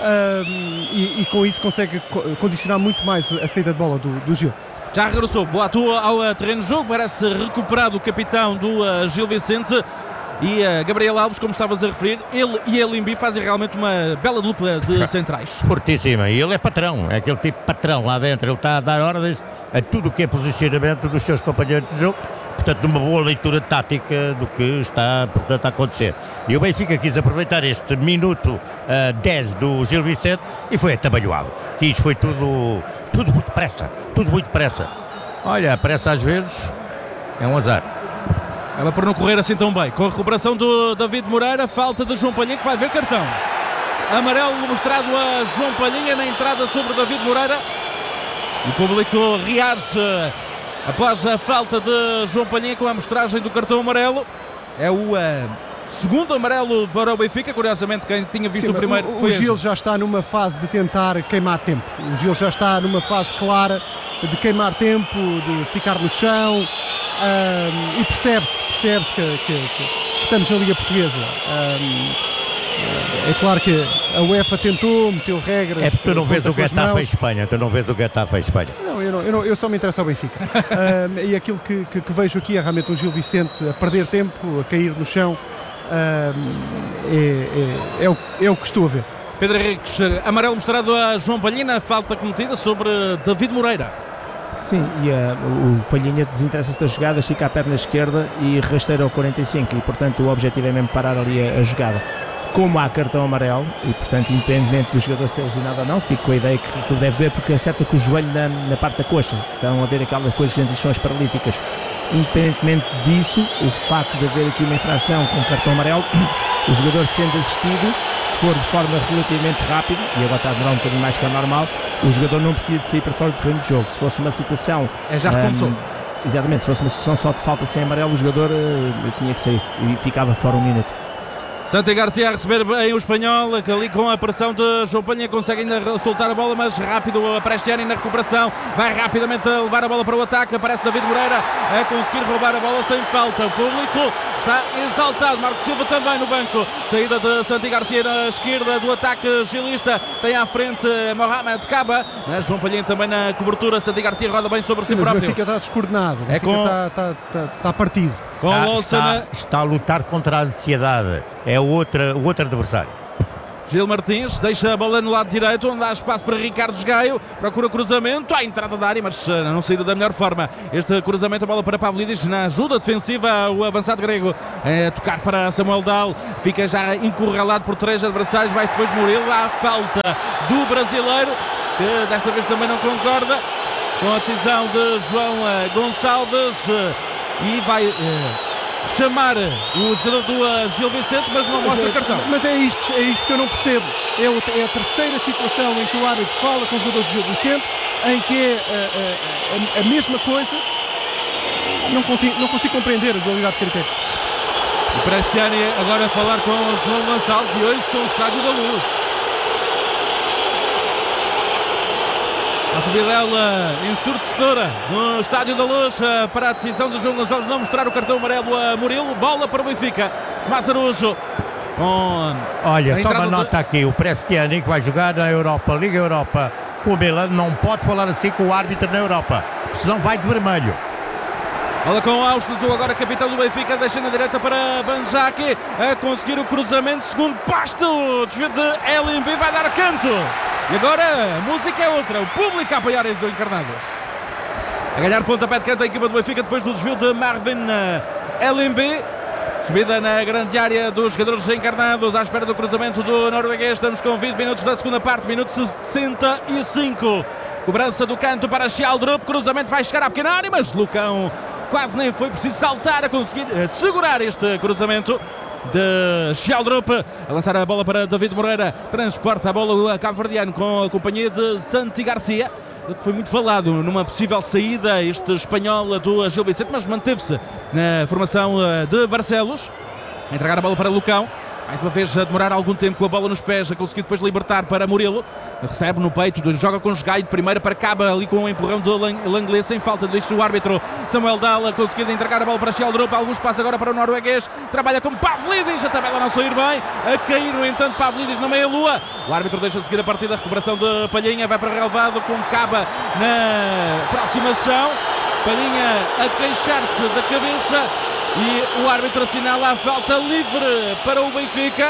e com isso consegue condicionar muito mais a saída de bola do Gil. Já regressou Boatu ao terreno de jogo, parece recuperado o capitão do Gil Vicente. E Gabriel Alves, como estavas a referir, ele e Elimbi fazem realmente uma bela dupla de centrais. Fortíssima, e ele é patrão, é aquele tipo de patrão lá dentro, ele está a dar ordens a tudo o que é posicionamento dos seus companheiros de jogo, portanto uma boa leitura tática do que está, portanto, a acontecer. E o Benfica quis aproveitar este minuto 10 do Gil Vicente e foi atabalhoado. Isto foi tudo muito pressa. Olha, a pressa às vezes é um azar. Ela por não correr assim tão bem. Com a recuperação do David Moreira, falta de João Palhinha, que vai ver cartão. Amarelo mostrado a João Palhinha na entrada sobre David Moreira. E o público reage após a falta de João Palhinha com a mostragem do cartão amarelo. É o segundo amarelo para o Benfica. Curiosamente, quem tinha visto o primeiro foi o Gil já está numa fase de tentar queimar tempo. O Gil já está numa fase clara de queimar tempo, de ficar no chão. E percebe-se que estamos na Liga Portuguesa. É claro que a UEFA tentou, meteu regras. É porque tu não vês o Getafe em Espanha. Não, eu só me interesso ao Benfica. E aquilo que vejo aqui é realmente um Gil Vicente a perder tempo, a cair no chão. É o que estou a ver. Pedro Henriques, amarelo mostrado a João Palhinha, falta cometida sobre David Moreira. Sim, e o Palhinha desinteressa-se das jogadas, fica à perna esquerda e rasteira ao 45, e portanto o objetivo é mesmo parar ali a jogada. Como há cartão amarelo, e portanto independentemente do jogador ser lesionado ou não, fico com a ideia que aquilo deve doer, porque acerta com o joelho na parte da coxa, estão a ver aquelas coisas que a gente diz são as paralíticas. Independentemente disso, o facto de haver aqui uma infração com cartão amarelo, o jogador sendo assistido, se for de forma relativamente rápida, e agora está a demorar um bocadinho mais que o normal, o jogador não precisa de sair para fora do terreno de jogo. Se fosse uma situação... Já recomeçou. Exatamente, se fosse uma situação só de falta sem amarelo, o jogador tinha que sair e ficava fora um minuto. Santi Garcia a receber bem o espanhol, que ali com a pressão de João Palhinha consegue ainda soltar a bola, mas rápido a Prestiani na recuperação, vai rapidamente a levar a bola para o ataque, aparece David Moreira a conseguir roubar a bola sem falta. O público está exaltado, Marco Silva também no banco, saída de Santi Garcia na esquerda do ataque gilista, tem à frente Mohamed Kaba, mas João Palhinha também na cobertura. Santi Garcia roda bem sobre si próprio. Mas o Benfica está descoordenado, o Benfica está partido. Está a lutar contra a ansiedade. É o outro adversário. Gil Martins deixa a bola no lado direito, onde há espaço para Ricardo Gaio, procura cruzamento, à entrada da área, mas não saiu da melhor forma. Este cruzamento, a bola para Pavlidis, na ajuda defensiva, o avançado grego, a tocar para Samuel Dal, fica já encurralado por 3 adversários, vai depois Murilo, à falta do brasileiro, que desta vez também não concorda com a decisão de João Gonçalves, e vai chamar o jogador do Gil Vicente, mas não mostra cartão. Mas é isto que eu não percebo. É a terceira situação em que o árbitro fala com os jogadores do Gil Vicente, em que é a mesma coisa. Não consigo compreender a dualidade de critério. E Prestiani agora a falar com o João Gonçalves, e hoje são o Estádio da Luz. A subidela ensurdecedora no Estádio da Luz para a decisão de João Gonçalves não mostrar o cartão amarelo a Murilo. Bola para o Benfica. Tomás Araújo. Olha, só uma nota aqui. O Prestiani, que vai jogar na Europa, Liga Europa, com o Milan, não pode falar assim com o árbitro na Europa, senão vai de vermelho. Bola com Augusto, agora capitão do Benfica, deixa na direita para Banjaki, a conseguir o cruzamento, segundo Pasto, desvio de LMB, vai dar canto. E agora a música é outra, o público a apoiar os encarnados. A ganhar pontapé de canto a equipa do Benfica depois do desvio de Marvin LMB. Subida na grande área dos jogadores encarnados à espera do cruzamento do norueguês. Estamos com 20 minutos da segunda parte, minuto 65. Cobrança do canto para Sheldrup, cruzamento vai chegar à pequena área, mas Lucão quase nem foi preciso saltar a conseguir segurar este cruzamento de Sheldrup, a lançar a bola para David Moreira, transporta a bola a cabo-verdiano com a companhia de Santi Garcia, que foi muito falado numa possível saída este espanhol do Gil Vicente, mas manteve-se na formação de Barcelos. A entregar a bola para Lucão, mais uma vez a demorar algum tempo com a bola nos pés, a conseguir depois libertar para Murilo, recebe no peito, joga com o Gaio de primeira para Caba, ali com o empurrão de Langlais, sem falta, deixa o árbitro Samuel Dal a conseguir entregar a bola para Sheldrup, algum espaço agora para o norueguês, trabalha com Pavlidis, a tabela não sair bem, a cair no entanto Pavlidis na meia-lua, o árbitro deixa seguir a partida, a recuperação de Palhinha, vai para relevado com Caba na aproximação, Palhinha a queixar-se da cabeça, e o árbitro assinala a falta livre para o Benfica,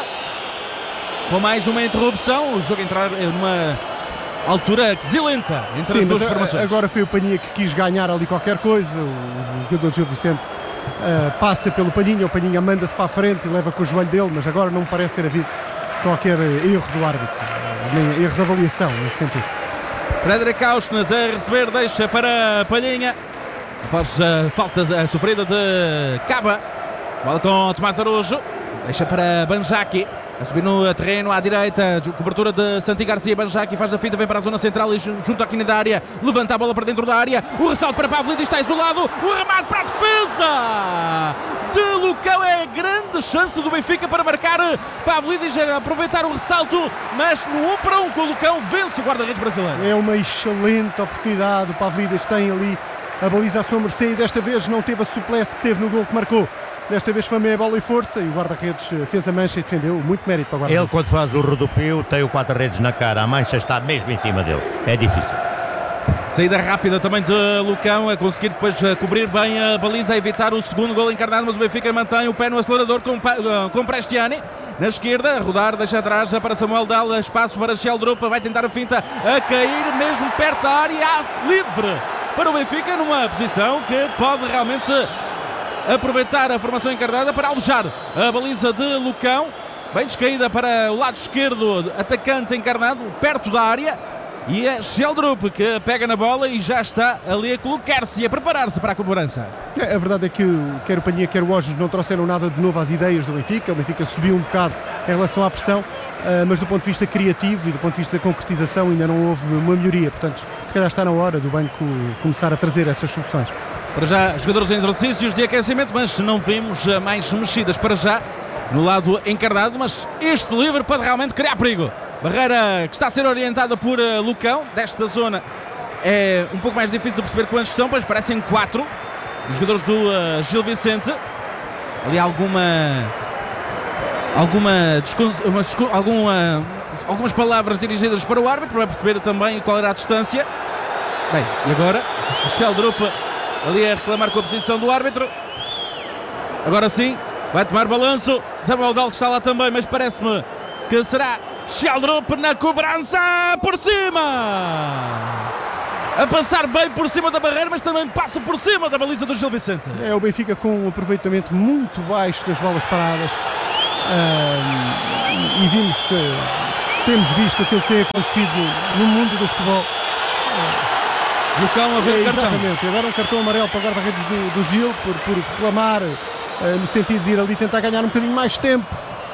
com mais uma interrupção, o jogo entrar numa altura excelente entre as duas formações. Agora foi o Palhinha que quis ganhar ali qualquer coisa, o jogador Gil Vicente passa pelo Palhinha, o Palhinha manda-se para a frente e leva com o joelho dele, mas agora não me parece ter havido qualquer erro do árbitro, nem erro de avaliação nesse sentido. Frederic Auschnes a receber, deixa para Palhinha. Após a falta sofrida de Caba, bola com Tomás Araújo, deixa para Banjaki, a subir no terreno à direita, cobertura de Santi Garcia. Banjaki faz a finta, vem para a zona central e junto à quina da área, levanta a bola para dentro da área, o ressalto para Pavlidis, está isolado, o remate para a defesa de Lucão, é a grande chance do Benfica para marcar. Pavlidis a aproveitar o ressalto, mas no 1-1 com o Lucão vence o guarda-redes brasileiro. É uma excelente oportunidade, o Pavlidis tem ali a baliza à sua mercê e desta vez não teve a suplesse que teve no gol que marcou. Desta vez foi meia bola e força e o guarda-redes fez a mancha e defendeu. Muito mérito para o guarda-redes. Ele, quando faz o rodopio, tem o guarda-redes na cara. A mancha está mesmo em cima dele. É difícil. Saída rápida também de Lucão, a conseguir depois cobrir bem a baliza, a evitar o segundo gol encarnado, mas o Benfica mantém o pé no acelerador com Prestiani. Na esquerda, a rodar, deixa atrás já para Samuel Dal, espaço para Sheldrup, vai tentar a finta, a cair mesmo perto da área, livre para o Benfica, numa posição que pode realmente aproveitar a formação encarnada para alojar a baliza de Lucão, bem descaída para o lado esquerdo, atacante encarnado, perto da área, e é Sheldrup que pega na bola e já está ali a colocar-se e a preparar-se para a cobrança. A verdade é que quer o Palhinha, quer o Osnes não trouxeram nada de novo às ideias do Benfica. O Benfica subiu um bocado em relação à pressão, mas do ponto de vista criativo e do ponto de vista da concretização ainda não houve uma melhoria. Portanto, se calhar está na hora do banco começar a trazer essas soluções. Para já, jogadores em exercícios de aquecimento, mas não vemos mais mexidas para já no lado encarnado, mas este livre pode realmente criar perigo. Barreira que está a ser orientada por Lucão, desta zona é um pouco mais difícil perceber quantos são, pois parecem 4 os jogadores do Gil Vicente. Ali algumas palavras dirigidas para o árbitro, para perceber também qual era a distância. Bem, e agora Sheldrup ali a reclamar com a posição do árbitro. Agora sim, vai tomar balanço. Samuel Dal está lá também, mas parece-me que será Sheldrup na cobrança por cima. A passar bem por cima da barreira, mas também passa por cima da baliza do Gil Vicente. É o Benfica com um aproveitamento muito baixo das bolas paradas. E temos visto aquilo que tem acontecido no mundo do futebol. Lucão a ver cartão. Exatamente, agora um cartão amarelo para o guarda-redes do Gil por reclamar, no sentido de ir ali tentar ganhar um bocadinho mais tempo.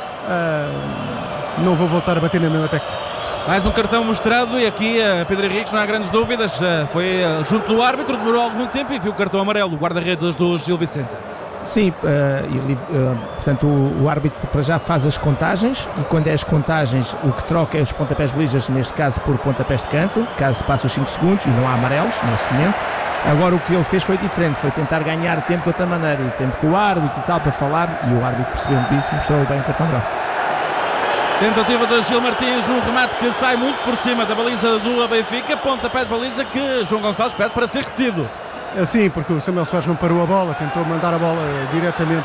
Não vou voltar a bater na mesma tecla. Mais um cartão mostrado e aqui Pedro Henriques, não há grandes dúvidas, foi junto do árbitro, demorou algum tempo e viu o cartão amarelo, o guarda-redes do Gil Vicente. Sim, portanto o árbitro para já faz as contagens e quando é as contagens o que troca é os pontapés de balizas, neste caso por pontapés de canto, caso passe os 5 segundos e não há amarelos neste momento. Agora o que ele fez foi diferente, foi tentar ganhar tempo de outra maneira, e tempo com o árbitro e tal para falar, e o árbitro percebendo isso mostrou bem o cartão amarelo. Tentativa de Gil Martins num remate que sai muito por cima da baliza do Benfica, pontapé de baliza que João Gonçalves pede para ser repetido. Sim, porque o Samuel Soares não parou a bola, tentou mandar a bola diretamente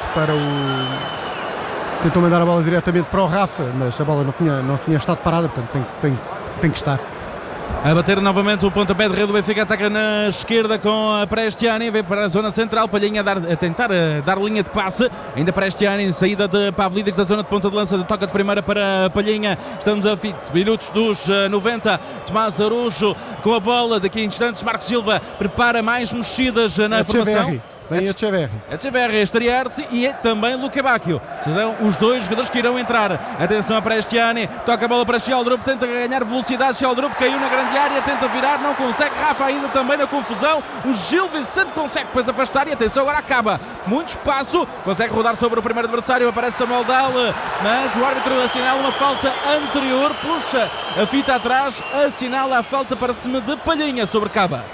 para o Rafa, mas a bola não tinha estado parada, portanto tem que estar. A bater novamente o pontapé de rede do Benfica, ataca na esquerda com a Prestiani, vem para a zona central, Palhinha a tentar dar linha de passe, ainda Prestiani, saída de Pavlidis da zona de ponta de lança, toca de primeira para Palhinha, estamos a 20 minutos dos 90, Tomás Arujo com a bola, daqui a instantes Marcos Silva prepara mais mexidas na formação. Vem Echeverri a estrear-se e é também Luca Bacchio. Serão os dois jogadores que irão entrar. Atenção a Prestiani, toca a bola para Sheldrup, tenta ganhar velocidade. Sheldrup caiu na grande área, tenta virar, não consegue. Rafa ainda também na confusão. O Gil Vicente consegue depois afastar e atenção, agora acaba. Muito espaço, consegue rodar sobre o primeiro adversário. Aparece Samuel Dal, mas o árbitro assinala uma falta anterior, puxa a fita atrás, assinala a falta para cima de Palhinha sobre Caba.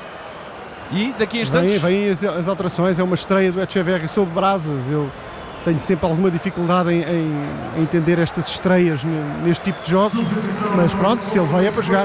E daqui a instantes... Vêm as alterações, é uma estreia do Echeverri sob brasas. Eu tenho sempre alguma dificuldade em entender estas estreias neste tipo de jogos, mas pronto, se ele veio é para jogar.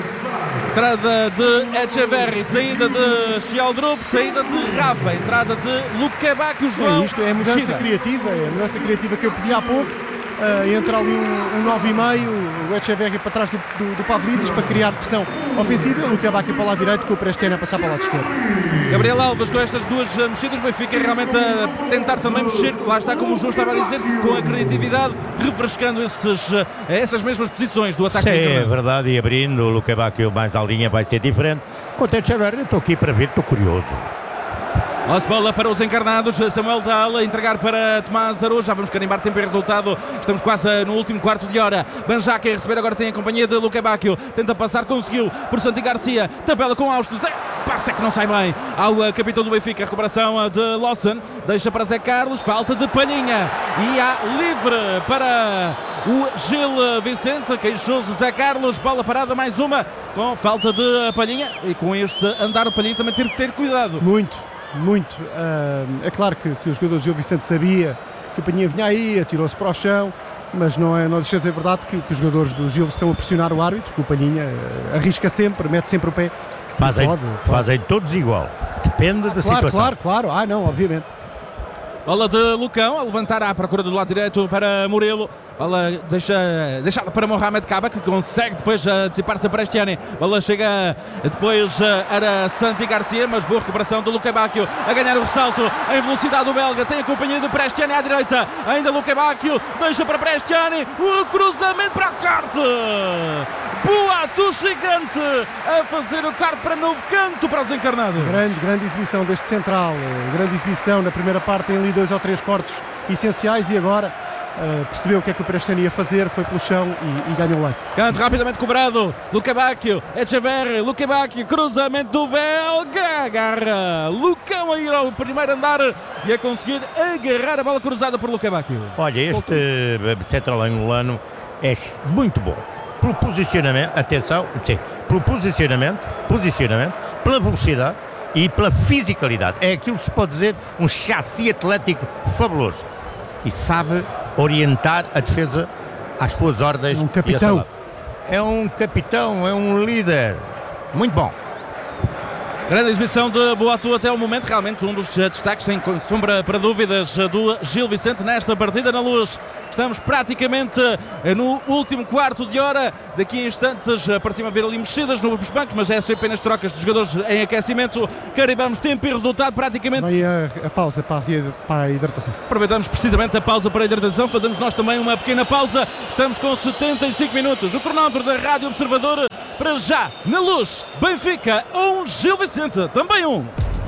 Entrada de Echeverri, saída de Sheldrup, saída de Rafa, entrada de Luca Bacchio, João. Isto é a mudança criativa que eu pedi há pouco. Entra ali um 9,5, o Echeverri para trás do Pavlidis para criar pressão ofensiva, o Luca Bacchio para o lado direito, com o Prestiani a passar para o lado esquerdo. Gabriel Alves com estas duas mexidas, o Benfica realmente a tentar também mexer, lá está, como o João estava a dizer, com a criatividade, refrescando essas mesmas posições do ataque. Sim, é verdade, e abrindo o Luca Bacchio mais à linha vai ser diferente. Quanto a Echeverri, estou aqui para ver, estou curioso. Nossa bola para os encarnados, Samuel Dal a entregar para Tomás Arujo, já vamos carimbar tempo e resultado, estamos quase no último quarto de hora. Banjaca a receber, agora tem a companhia de Luca Bacchio, tenta passar, conseguiu por Santi Garcia, tabela com Austos, passa que não sai bem ao capitão do Benfica, a recuperação de Lawson, deixa para Zé Carlos, falta de Palhinha e há livre para o Gil Vicente, queixoso Zé Carlos, bola parada, mais uma com falta de Palhinha, e com este andar o Palhinha também tem que ter cuidado. Muito. É claro que o jogador Gil Vicente sabia que a Palhinha vinha aí, atirou-se para o chão, mas não deixa de ser verdade que os jogadores do Gil estão a pressionar o árbitro, que o Palhinha arrisca sempre, mete sempre o pé. Fazem todos igual, depende da situação. Claro, não, obviamente. Bola de Lucão, a levantar à procura do lado direito para Murilo. Bola deixada para Mohamed Caba, que consegue depois antecipar-se a Prestiani. Bola chega depois a Santi Garcia, mas boa recuperação do Luca Bacchio a ganhar o ressalto em velocidade do belga. Tem a companhia de Prestiani à direita. Ainda Luca Bacchio, deixa para Prestiani. O cruzamento para a Carte. Boato gigante a fazer o carro para novo canto para os encarnados. Grande exibição deste central, grande exibição na primeira parte, tem ali 2 ou 3 cortes essenciais e agora percebeu o que é que o Prestano ia fazer, foi pelo chão e ganhou o lance. Canto rapidamente cobrado, Luca Bacchio, Echeverri, Luca Bacchio, cruzamento do belga, agarra Lucão a ir ao primeiro andar e a conseguir agarrar a bola cruzada por Luca Bacchio. Olha, este central angolano é muito bom. Pelo posicionamento, atenção, sim, pelo posicionamento, pela velocidade e pela fisicalidade. É aquilo que se pode dizer um chassi atlético fabuloso. E sabe orientar a defesa às suas ordens. É um capitão. É um capitão, é um líder. Muito bom. Grande exibição de Boatu até o momento, realmente um dos destaques, sem sombra para dúvidas, do Gil Vicente nesta partida na Luz. Estamos praticamente no último quarto de hora. Daqui a instantes parecem haver ali mexidas nos bancos, mas é só apenas trocas de jogadores em aquecimento. Carimbamos tempo e resultado praticamente. Vai a pausa para a hidratação. Aproveitamos precisamente a pausa para a hidratação. Fazemos nós também uma pequena pausa. Estamos com 75 minutos no cronómetro da Rádio Observador. Para já, na Luz, Benfica 1, Gil Vicente também 1.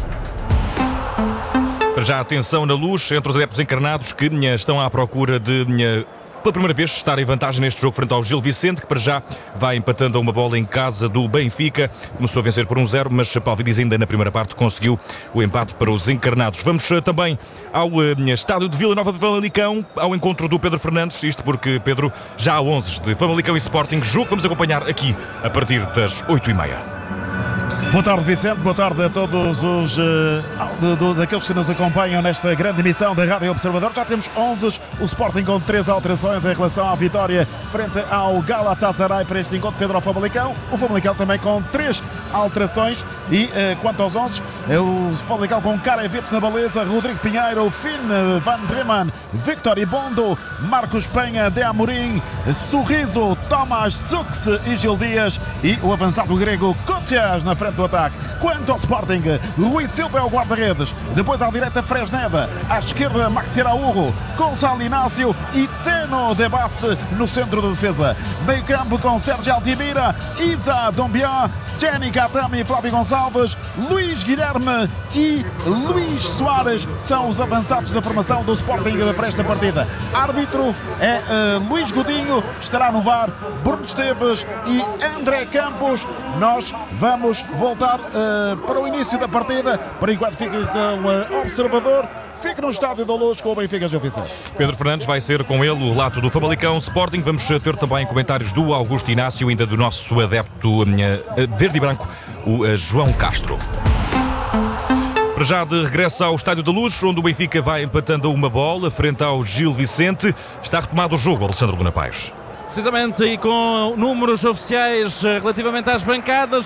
Para já, atenção na Luz, entre os adeptos encarnados que estão à procura de, pela primeira vez, estar em vantagem neste jogo frente ao Gil Vicente, que para já vai empatando a uma bola em casa do Benfica. Começou a vencer por 1-0, mas Palvidis ainda na primeira parte conseguiu o empate para os encarnados. Vamos também ao estádio de Vila Nova de Famalicão, ao encontro do Pedro Fernandes, isto porque, Pedro, já há 11 de Famalicão e Sporting, jogo que vamos acompanhar aqui a partir das 8h30. Boa tarde, Vicente, boa tarde a todos os daqueles que nos acompanham nesta grande emissão da Rádio Observador. Já temos 11, o Sporting com 3 alterações em relação à vitória frente ao Galatasaray para este encontro frente ao Famalicão. O Famalicão também com 3 alterações e quanto aos 11, o Famalicão com Karavetes na baliza, Rodrigo Pinheiro, Finn Van Bremen, Victor Ibondo, Marcos Penha, De Amorim, Sorriso, Tomás Zux e Gil Dias e o avançado grego Koutsias na frente do ataque. Quanto ao Sporting, Rui Silva é o guarda-redes, depois à direita Fresneda, à esquerda Maxi Araújo, Gonçalo Inácio e Teno de Baste no centro da defesa. Meio campo com Sérgio Altimira, Isa Dombiá, Jenny Katami, Flávio Gonçalves, Luís Guilherme e Luís Soares são os avançados da formação do Sporting para esta partida. Árbitro é Luís Godinho, estará no VAR Bruno Esteves e André Campos. Nós vamos voltar para o início da partida. Por enquanto fica com o observador. Fica no estádio da Luz com o Benfica Gil Vicente. Pedro Fernandes vai ser com ele o relato do Famalicão Sporting. Vamos ter também comentários do Augusto Inácio, ainda do nosso adepto verde e branco, o João Castro. Para já, de regresso ao Estádio da Luz, onde o Benfica vai empatando uma bola frente ao Gil Vicente. Está retomado o jogo, Alexandre Luna Paes. Precisamente, e com números oficiais relativamente às bancadas,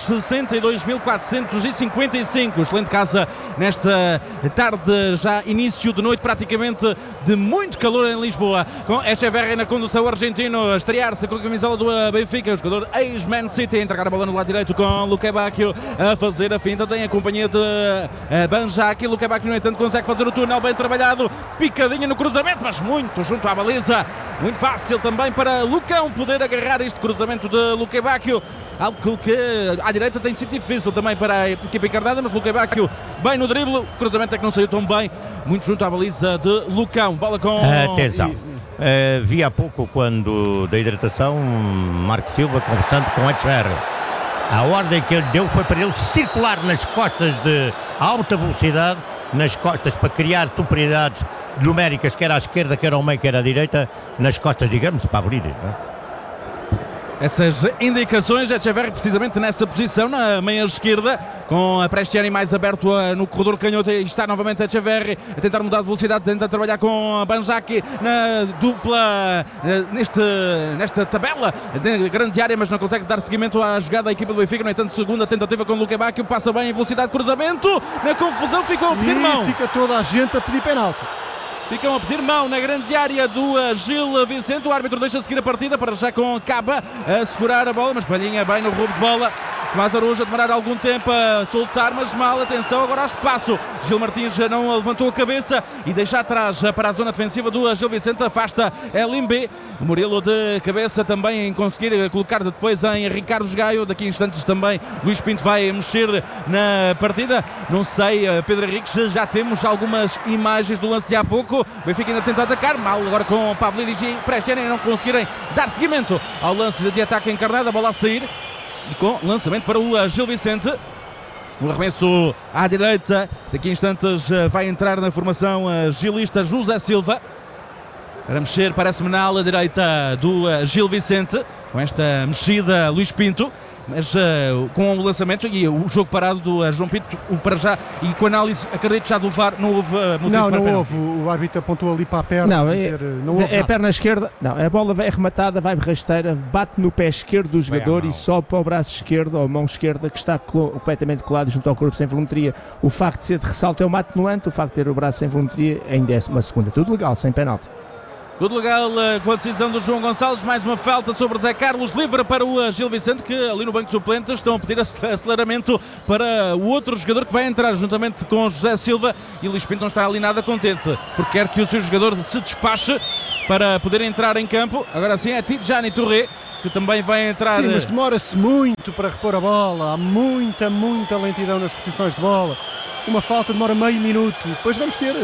62.455. Excelente casa nesta tarde, já início de noite praticamente de muito calor em Lisboa. Com Echeverri na condução, argentino a estrear-se com a camisola do Benfica, o jogador ex-Man City, a entregar a bola no lado direito com Luca Bacchio a fazer a finta, tem a companhia de Banjaki. Luca Bacchio, no entanto, consegue fazer o túnel bem trabalhado, picadinha no cruzamento, mas muito junto à baliza, muito fácil também para Lucão poder agarrar este cruzamento de Luca Bacchio, algo que à direita tem sido difícil também para a equipa encarnada, mas Luca Bacchio bem no drible, o cruzamento é que não saiu tão bem, muito junto à baliza de Lucão. Bola com... Atenção, vi há pouco, quando da hidratação, Marco Silva conversando com Echeverri. A ordem que ele deu foi para ele circular nas costas de alta velocidade, nas costas, para criar superioridades numéricas, quer à esquerda, quer ao meio, quer à direita, nas costas, digamos, para abrir, não é? Essas indicações, Echeverri precisamente nessa posição, na meia esquerda, com a Prestiani mais aberto no corredor canhoto, e está novamente Echeverri a tentar mudar de velocidade, tenta trabalhar com a Banjaki na dupla, nesta tabela de grande área, mas não consegue dar seguimento à jogada da equipa do Benfica. No entanto, segunda tentativa com Luca Bacchio, passa bem em velocidade, cruzamento, na confusão ficou a pedir mão. Fica toda a gente a pedir penalti. Ficam a pedir mão na grande área do Gil Vicente. O árbitro deixa seguir a partida, para já com Caba a segurar a bola, mas Palhinha bem no roubo de bola. Tomás Araújo a demorar algum tempo a soltar, mas mal, atenção, agora há espaço. Gil Martins não levantou a cabeça e deixa atrás para a zona defensiva do Gil Vicente, afasta Elimbe. Murilo de cabeça também em conseguir colocar depois em Ricardo Gaio. Daqui a instantes também Luís Pinto vai mexer na partida. Não sei, Pedro Henriques, já temos algumas imagens do lance de há pouco. O Benfica ainda tenta atacar, mal agora com Pavlidis e Prestiani não conseguirem dar seguimento ao lance de ataque encarnado, a bola a sair e com lançamento para o Gil Vicente. O arremesso à direita, daqui a instantes vai entrar na formação gilista José Silva para mexer, parece-me, na ala direita do Gil Vicente, com esta mexida Luís Pinto, mas com o lançamento e o jogo parado do João Pinto, para já, e com a análise, acredito já do VAR, não houve motivo não, para não houve, o árbitro apontou ali para a perna. Não, é a perna esquerda, não, a bola é rematada, vai rasteira, bate no pé esquerdo do jogador e sobe para o braço esquerdo, ou mão esquerda, que está completamente colado junto ao corpo sem volumetria. O facto de ser de ressalto é uma atenuante, o facto de ter o braço sem volumetria ainda é uma segunda, tudo legal, sem penalti. Tudo legal com a decisão do João Gonçalves. Mais uma falta sobre Zé Carlos, livre para o Gil Vicente, que ali no banco de suplentes estão a pedir aceleramento para o outro jogador que vai entrar juntamente com José Silva, e Luís Pinto não está ali nada contente porque quer que o seu jogador se despache para poder entrar em campo. Agora sim é Tidjani Touré que também vai entrar. Sim, mas demora-se muito para repor a bola, há muita lentidão nas posições de bola. Uma falta demora meio minuto, depois vamos ter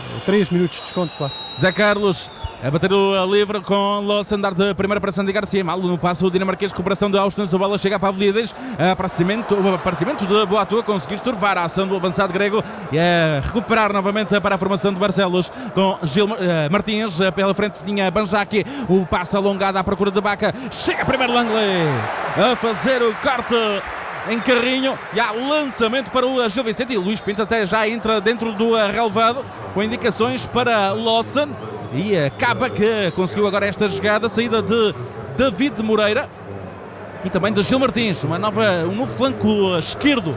3 minutos de desconto, claro. Zé Carlos a bater o livre com Lawson, dar de primeira para Sandy Garcia, mal no passo o dinamarquês, recuperação de Austin, a bola chega a Pavlidis, aparecimento de Boatua, conseguiu estorvar a ação do avançado grego e a recuperar novamente para a formação de Barcelos com Gil Martins, pela frente tinha Banjaki, o passo alongado à procura de Baca, chega primeiro Langley a fazer o corte em carrinho e há lançamento para o Gil Vicente, e Luís Pinto até já entra dentro do relevado com indicações para Lawson, e acaba que conseguiu agora esta jogada, saída de David Moreira e também de Gil Martins, um novo flanco esquerdo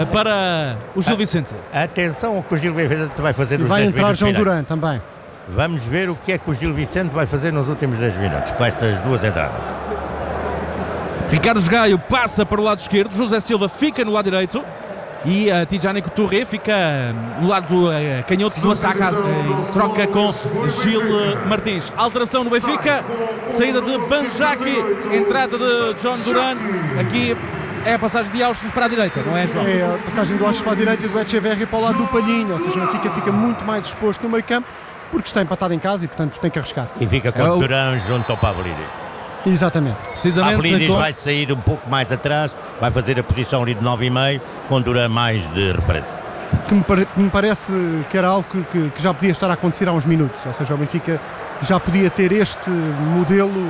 para o Gil Vicente. Atenção ao que o Gil Vicente vai fazer nos 10 minutos. Vai entrar João Duran também. Vamos ver o que é que o Gil Vicente vai fazer nos últimos 10 minutos com estas duas entradas. Ricardo Gaio passa para o lado esquerdo, José Silva fica no lado direito e Tidjani Touré fica no lado canhoto do ataque, em troca com Gil Martins. Alteração no Benfica, saída de Banjaki, entrada de John Duran. Aqui é a passagem de Austin para a direita, não é, João? É a passagem de Austin para a direita e do Echeverri para o lado do Palhinho, ou seja, o Benfica fica muito mais exposto no meio campo porque está empatado em casa e portanto tem que arriscar. E fica com o Duran junto ao Pavlidis. Exatamente. Pavlidis vai sair um pouco mais atrás, vai fazer a posição ali de 9,5, com Duran mais de referência. Que me parece que era algo que já podia estar a acontecer há uns minutos, ou seja, o Benfica já podia ter este modelo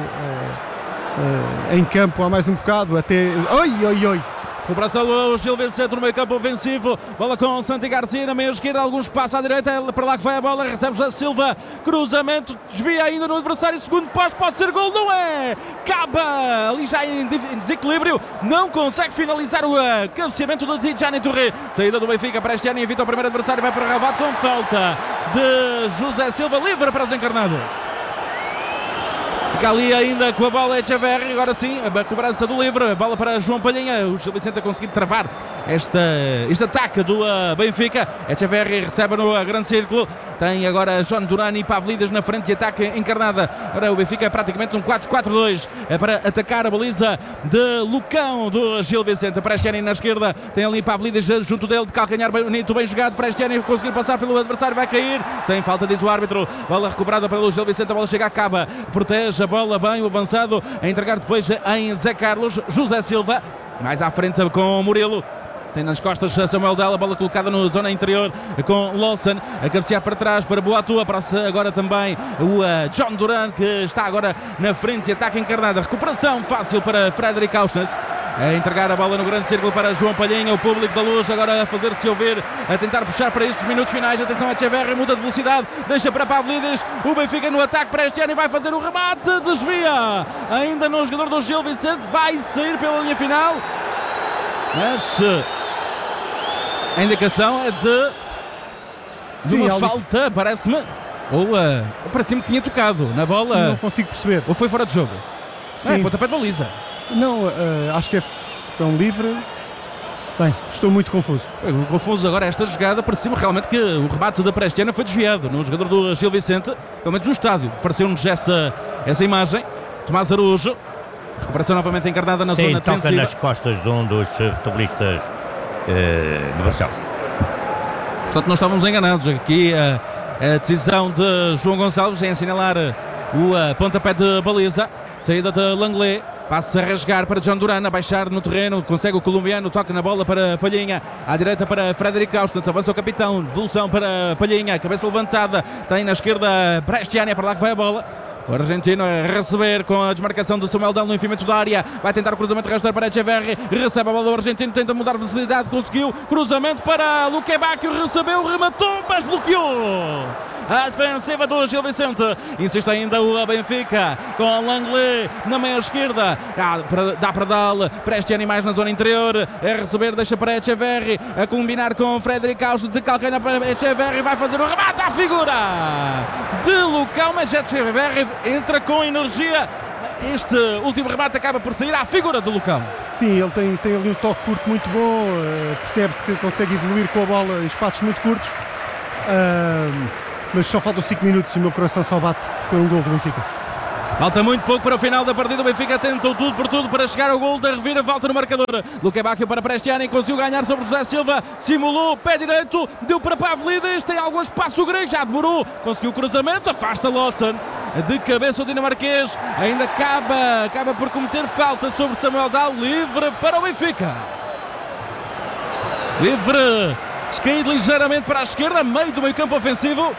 em campo há mais um bocado, até... Oi! Recuperação do Gil Vicente no meio campo ofensivo, bola com Santi Garcia na meia esquerda, alguns passos à direita, é para lá que vai a bola, recebe José Silva, cruzamento, desvia ainda no adversário, segundo posto, pode ser gol, não é? Caba ali já em desequilíbrio, não consegue finalizar o cabeceamento do Tidjani Touré. Saída do Benfica para este ano, evita o primeiro adversário, vai para o relvado com falta de José Silva, livre para os encarnados. Fica ali ainda com a bola Echeverri, agora sim, a cobrança do livre, a bola para João Palhinha, o Gil Vicente a conseguir travar este ataque do Benfica. Echeverri recebe no grande círculo, tem agora João Duran e Pavlidis na frente de ataque encarnada. Agora o Benfica é praticamente um 4-4-2 para atacar a baliza de Lucão do Gil Vicente. Prestiani na esquerda, tem ali Pavlidis junto dele, de calcanhar bonito, bem jogado. Prestiani conseguir passar pelo adversário, vai cair, sem falta, diz o árbitro. Bola recuperada pelo Gil Vicente, a bola chega, acaba, protege a bola bem, o avançado a entregar depois em Zé Carlos. José Silva mais à frente com Murilo, tem nas costas Samuel Della, bola colocada na zona interior com Lawson, a cabecear para trás para Boatua, para agora também o John Duran, que está agora na frente de ataque encarnada. Recuperação fácil para Frederic Austin, a entregar a bola no grande círculo para João Palhinha, o público da Luz agora a fazer-se ouvir, a tentar puxar para estes minutos finais. Atenção a Echeverri, muda de velocidade, deixa para Pavlidis, o Benfica no ataque para este ano e vai fazer o remate, desvia ainda no jogador do Gil Vicente, vai sair pela linha final, mas a indicação é de uma falta, parece-me, ou parece-me que tinha tocado na bola. Não consigo perceber. Ou foi fora de jogo? Sim. Pontapé de baliza. Não, acho que é um livre. Bem, estou muito confuso. Confuso agora esta jogada, parecia-me realmente que o remate da Prestiana foi desviado no jogador do Gil Vicente, pelo menos no estádio, pareceu-nos essa imagem. Tomás Araújo, recuperação novamente encarnada na zona defensiva. Toca nas costas de um dos futebolistas de Barcelos. Portanto, não estávamos enganados. Aqui a decisão de João Gonçalves em assinalar o pontapé de baliza. Saída de Langley. Passa a rasgar para John Duran, a baixar no terreno, consegue o colombiano, toca na bola para Palhinha, à direita para Frederic Austin, avança o capitão, devolução para Palhinha, cabeça levantada, tem na esquerda Prestiani, é para lá que vai a bola. O argentino a receber com a desmarcação de Samuel Dal no enfiamento da área. Vai tentar o cruzamento rasteiro para Echeverri. Recebe a bola do argentino, tenta mudar de velocidade, conseguiu. Cruzamento para Luque Bacchio, recebeu, rematou, mas bloqueou. A defensiva do Gil Vicente. Insiste ainda o Benfica com Langley na meia esquerda. Dá para Dal. Prestiani mais na zona interior. A receber, deixa para Echeverri. A combinar com Frederic Austin de calcanhar para Echeverri. Vai fazer o remate à figura de Lucão, mas Echeverri entra com energia. Este último remate acaba por sair à figura do Lucão. Sim, ele tem ali um toque curto muito bom. Percebe-se que consegue evoluir com a bola em espaços muito curtos. Mas só faltam 5 minutos e o meu coração só bate por um gol do Benfica. Falta muito pouco para o final da partida. O Benfica tentou tudo por tudo para chegar ao gol da reviravolta no marcador. Luque Bacchio para Prestiani, conseguiu ganhar sobre José Silva, simulou, pé direito, deu para Pavlidis, tem algum espaço o grego, já demorou, conseguiu o cruzamento, afasta Lawson. De cabeça o dinamarquês, ainda acaba por cometer falta sobre Samuel Dal, livre para o Benfica. Livre, descaído ligeiramente para a esquerda, meio do meio campo ofensivo.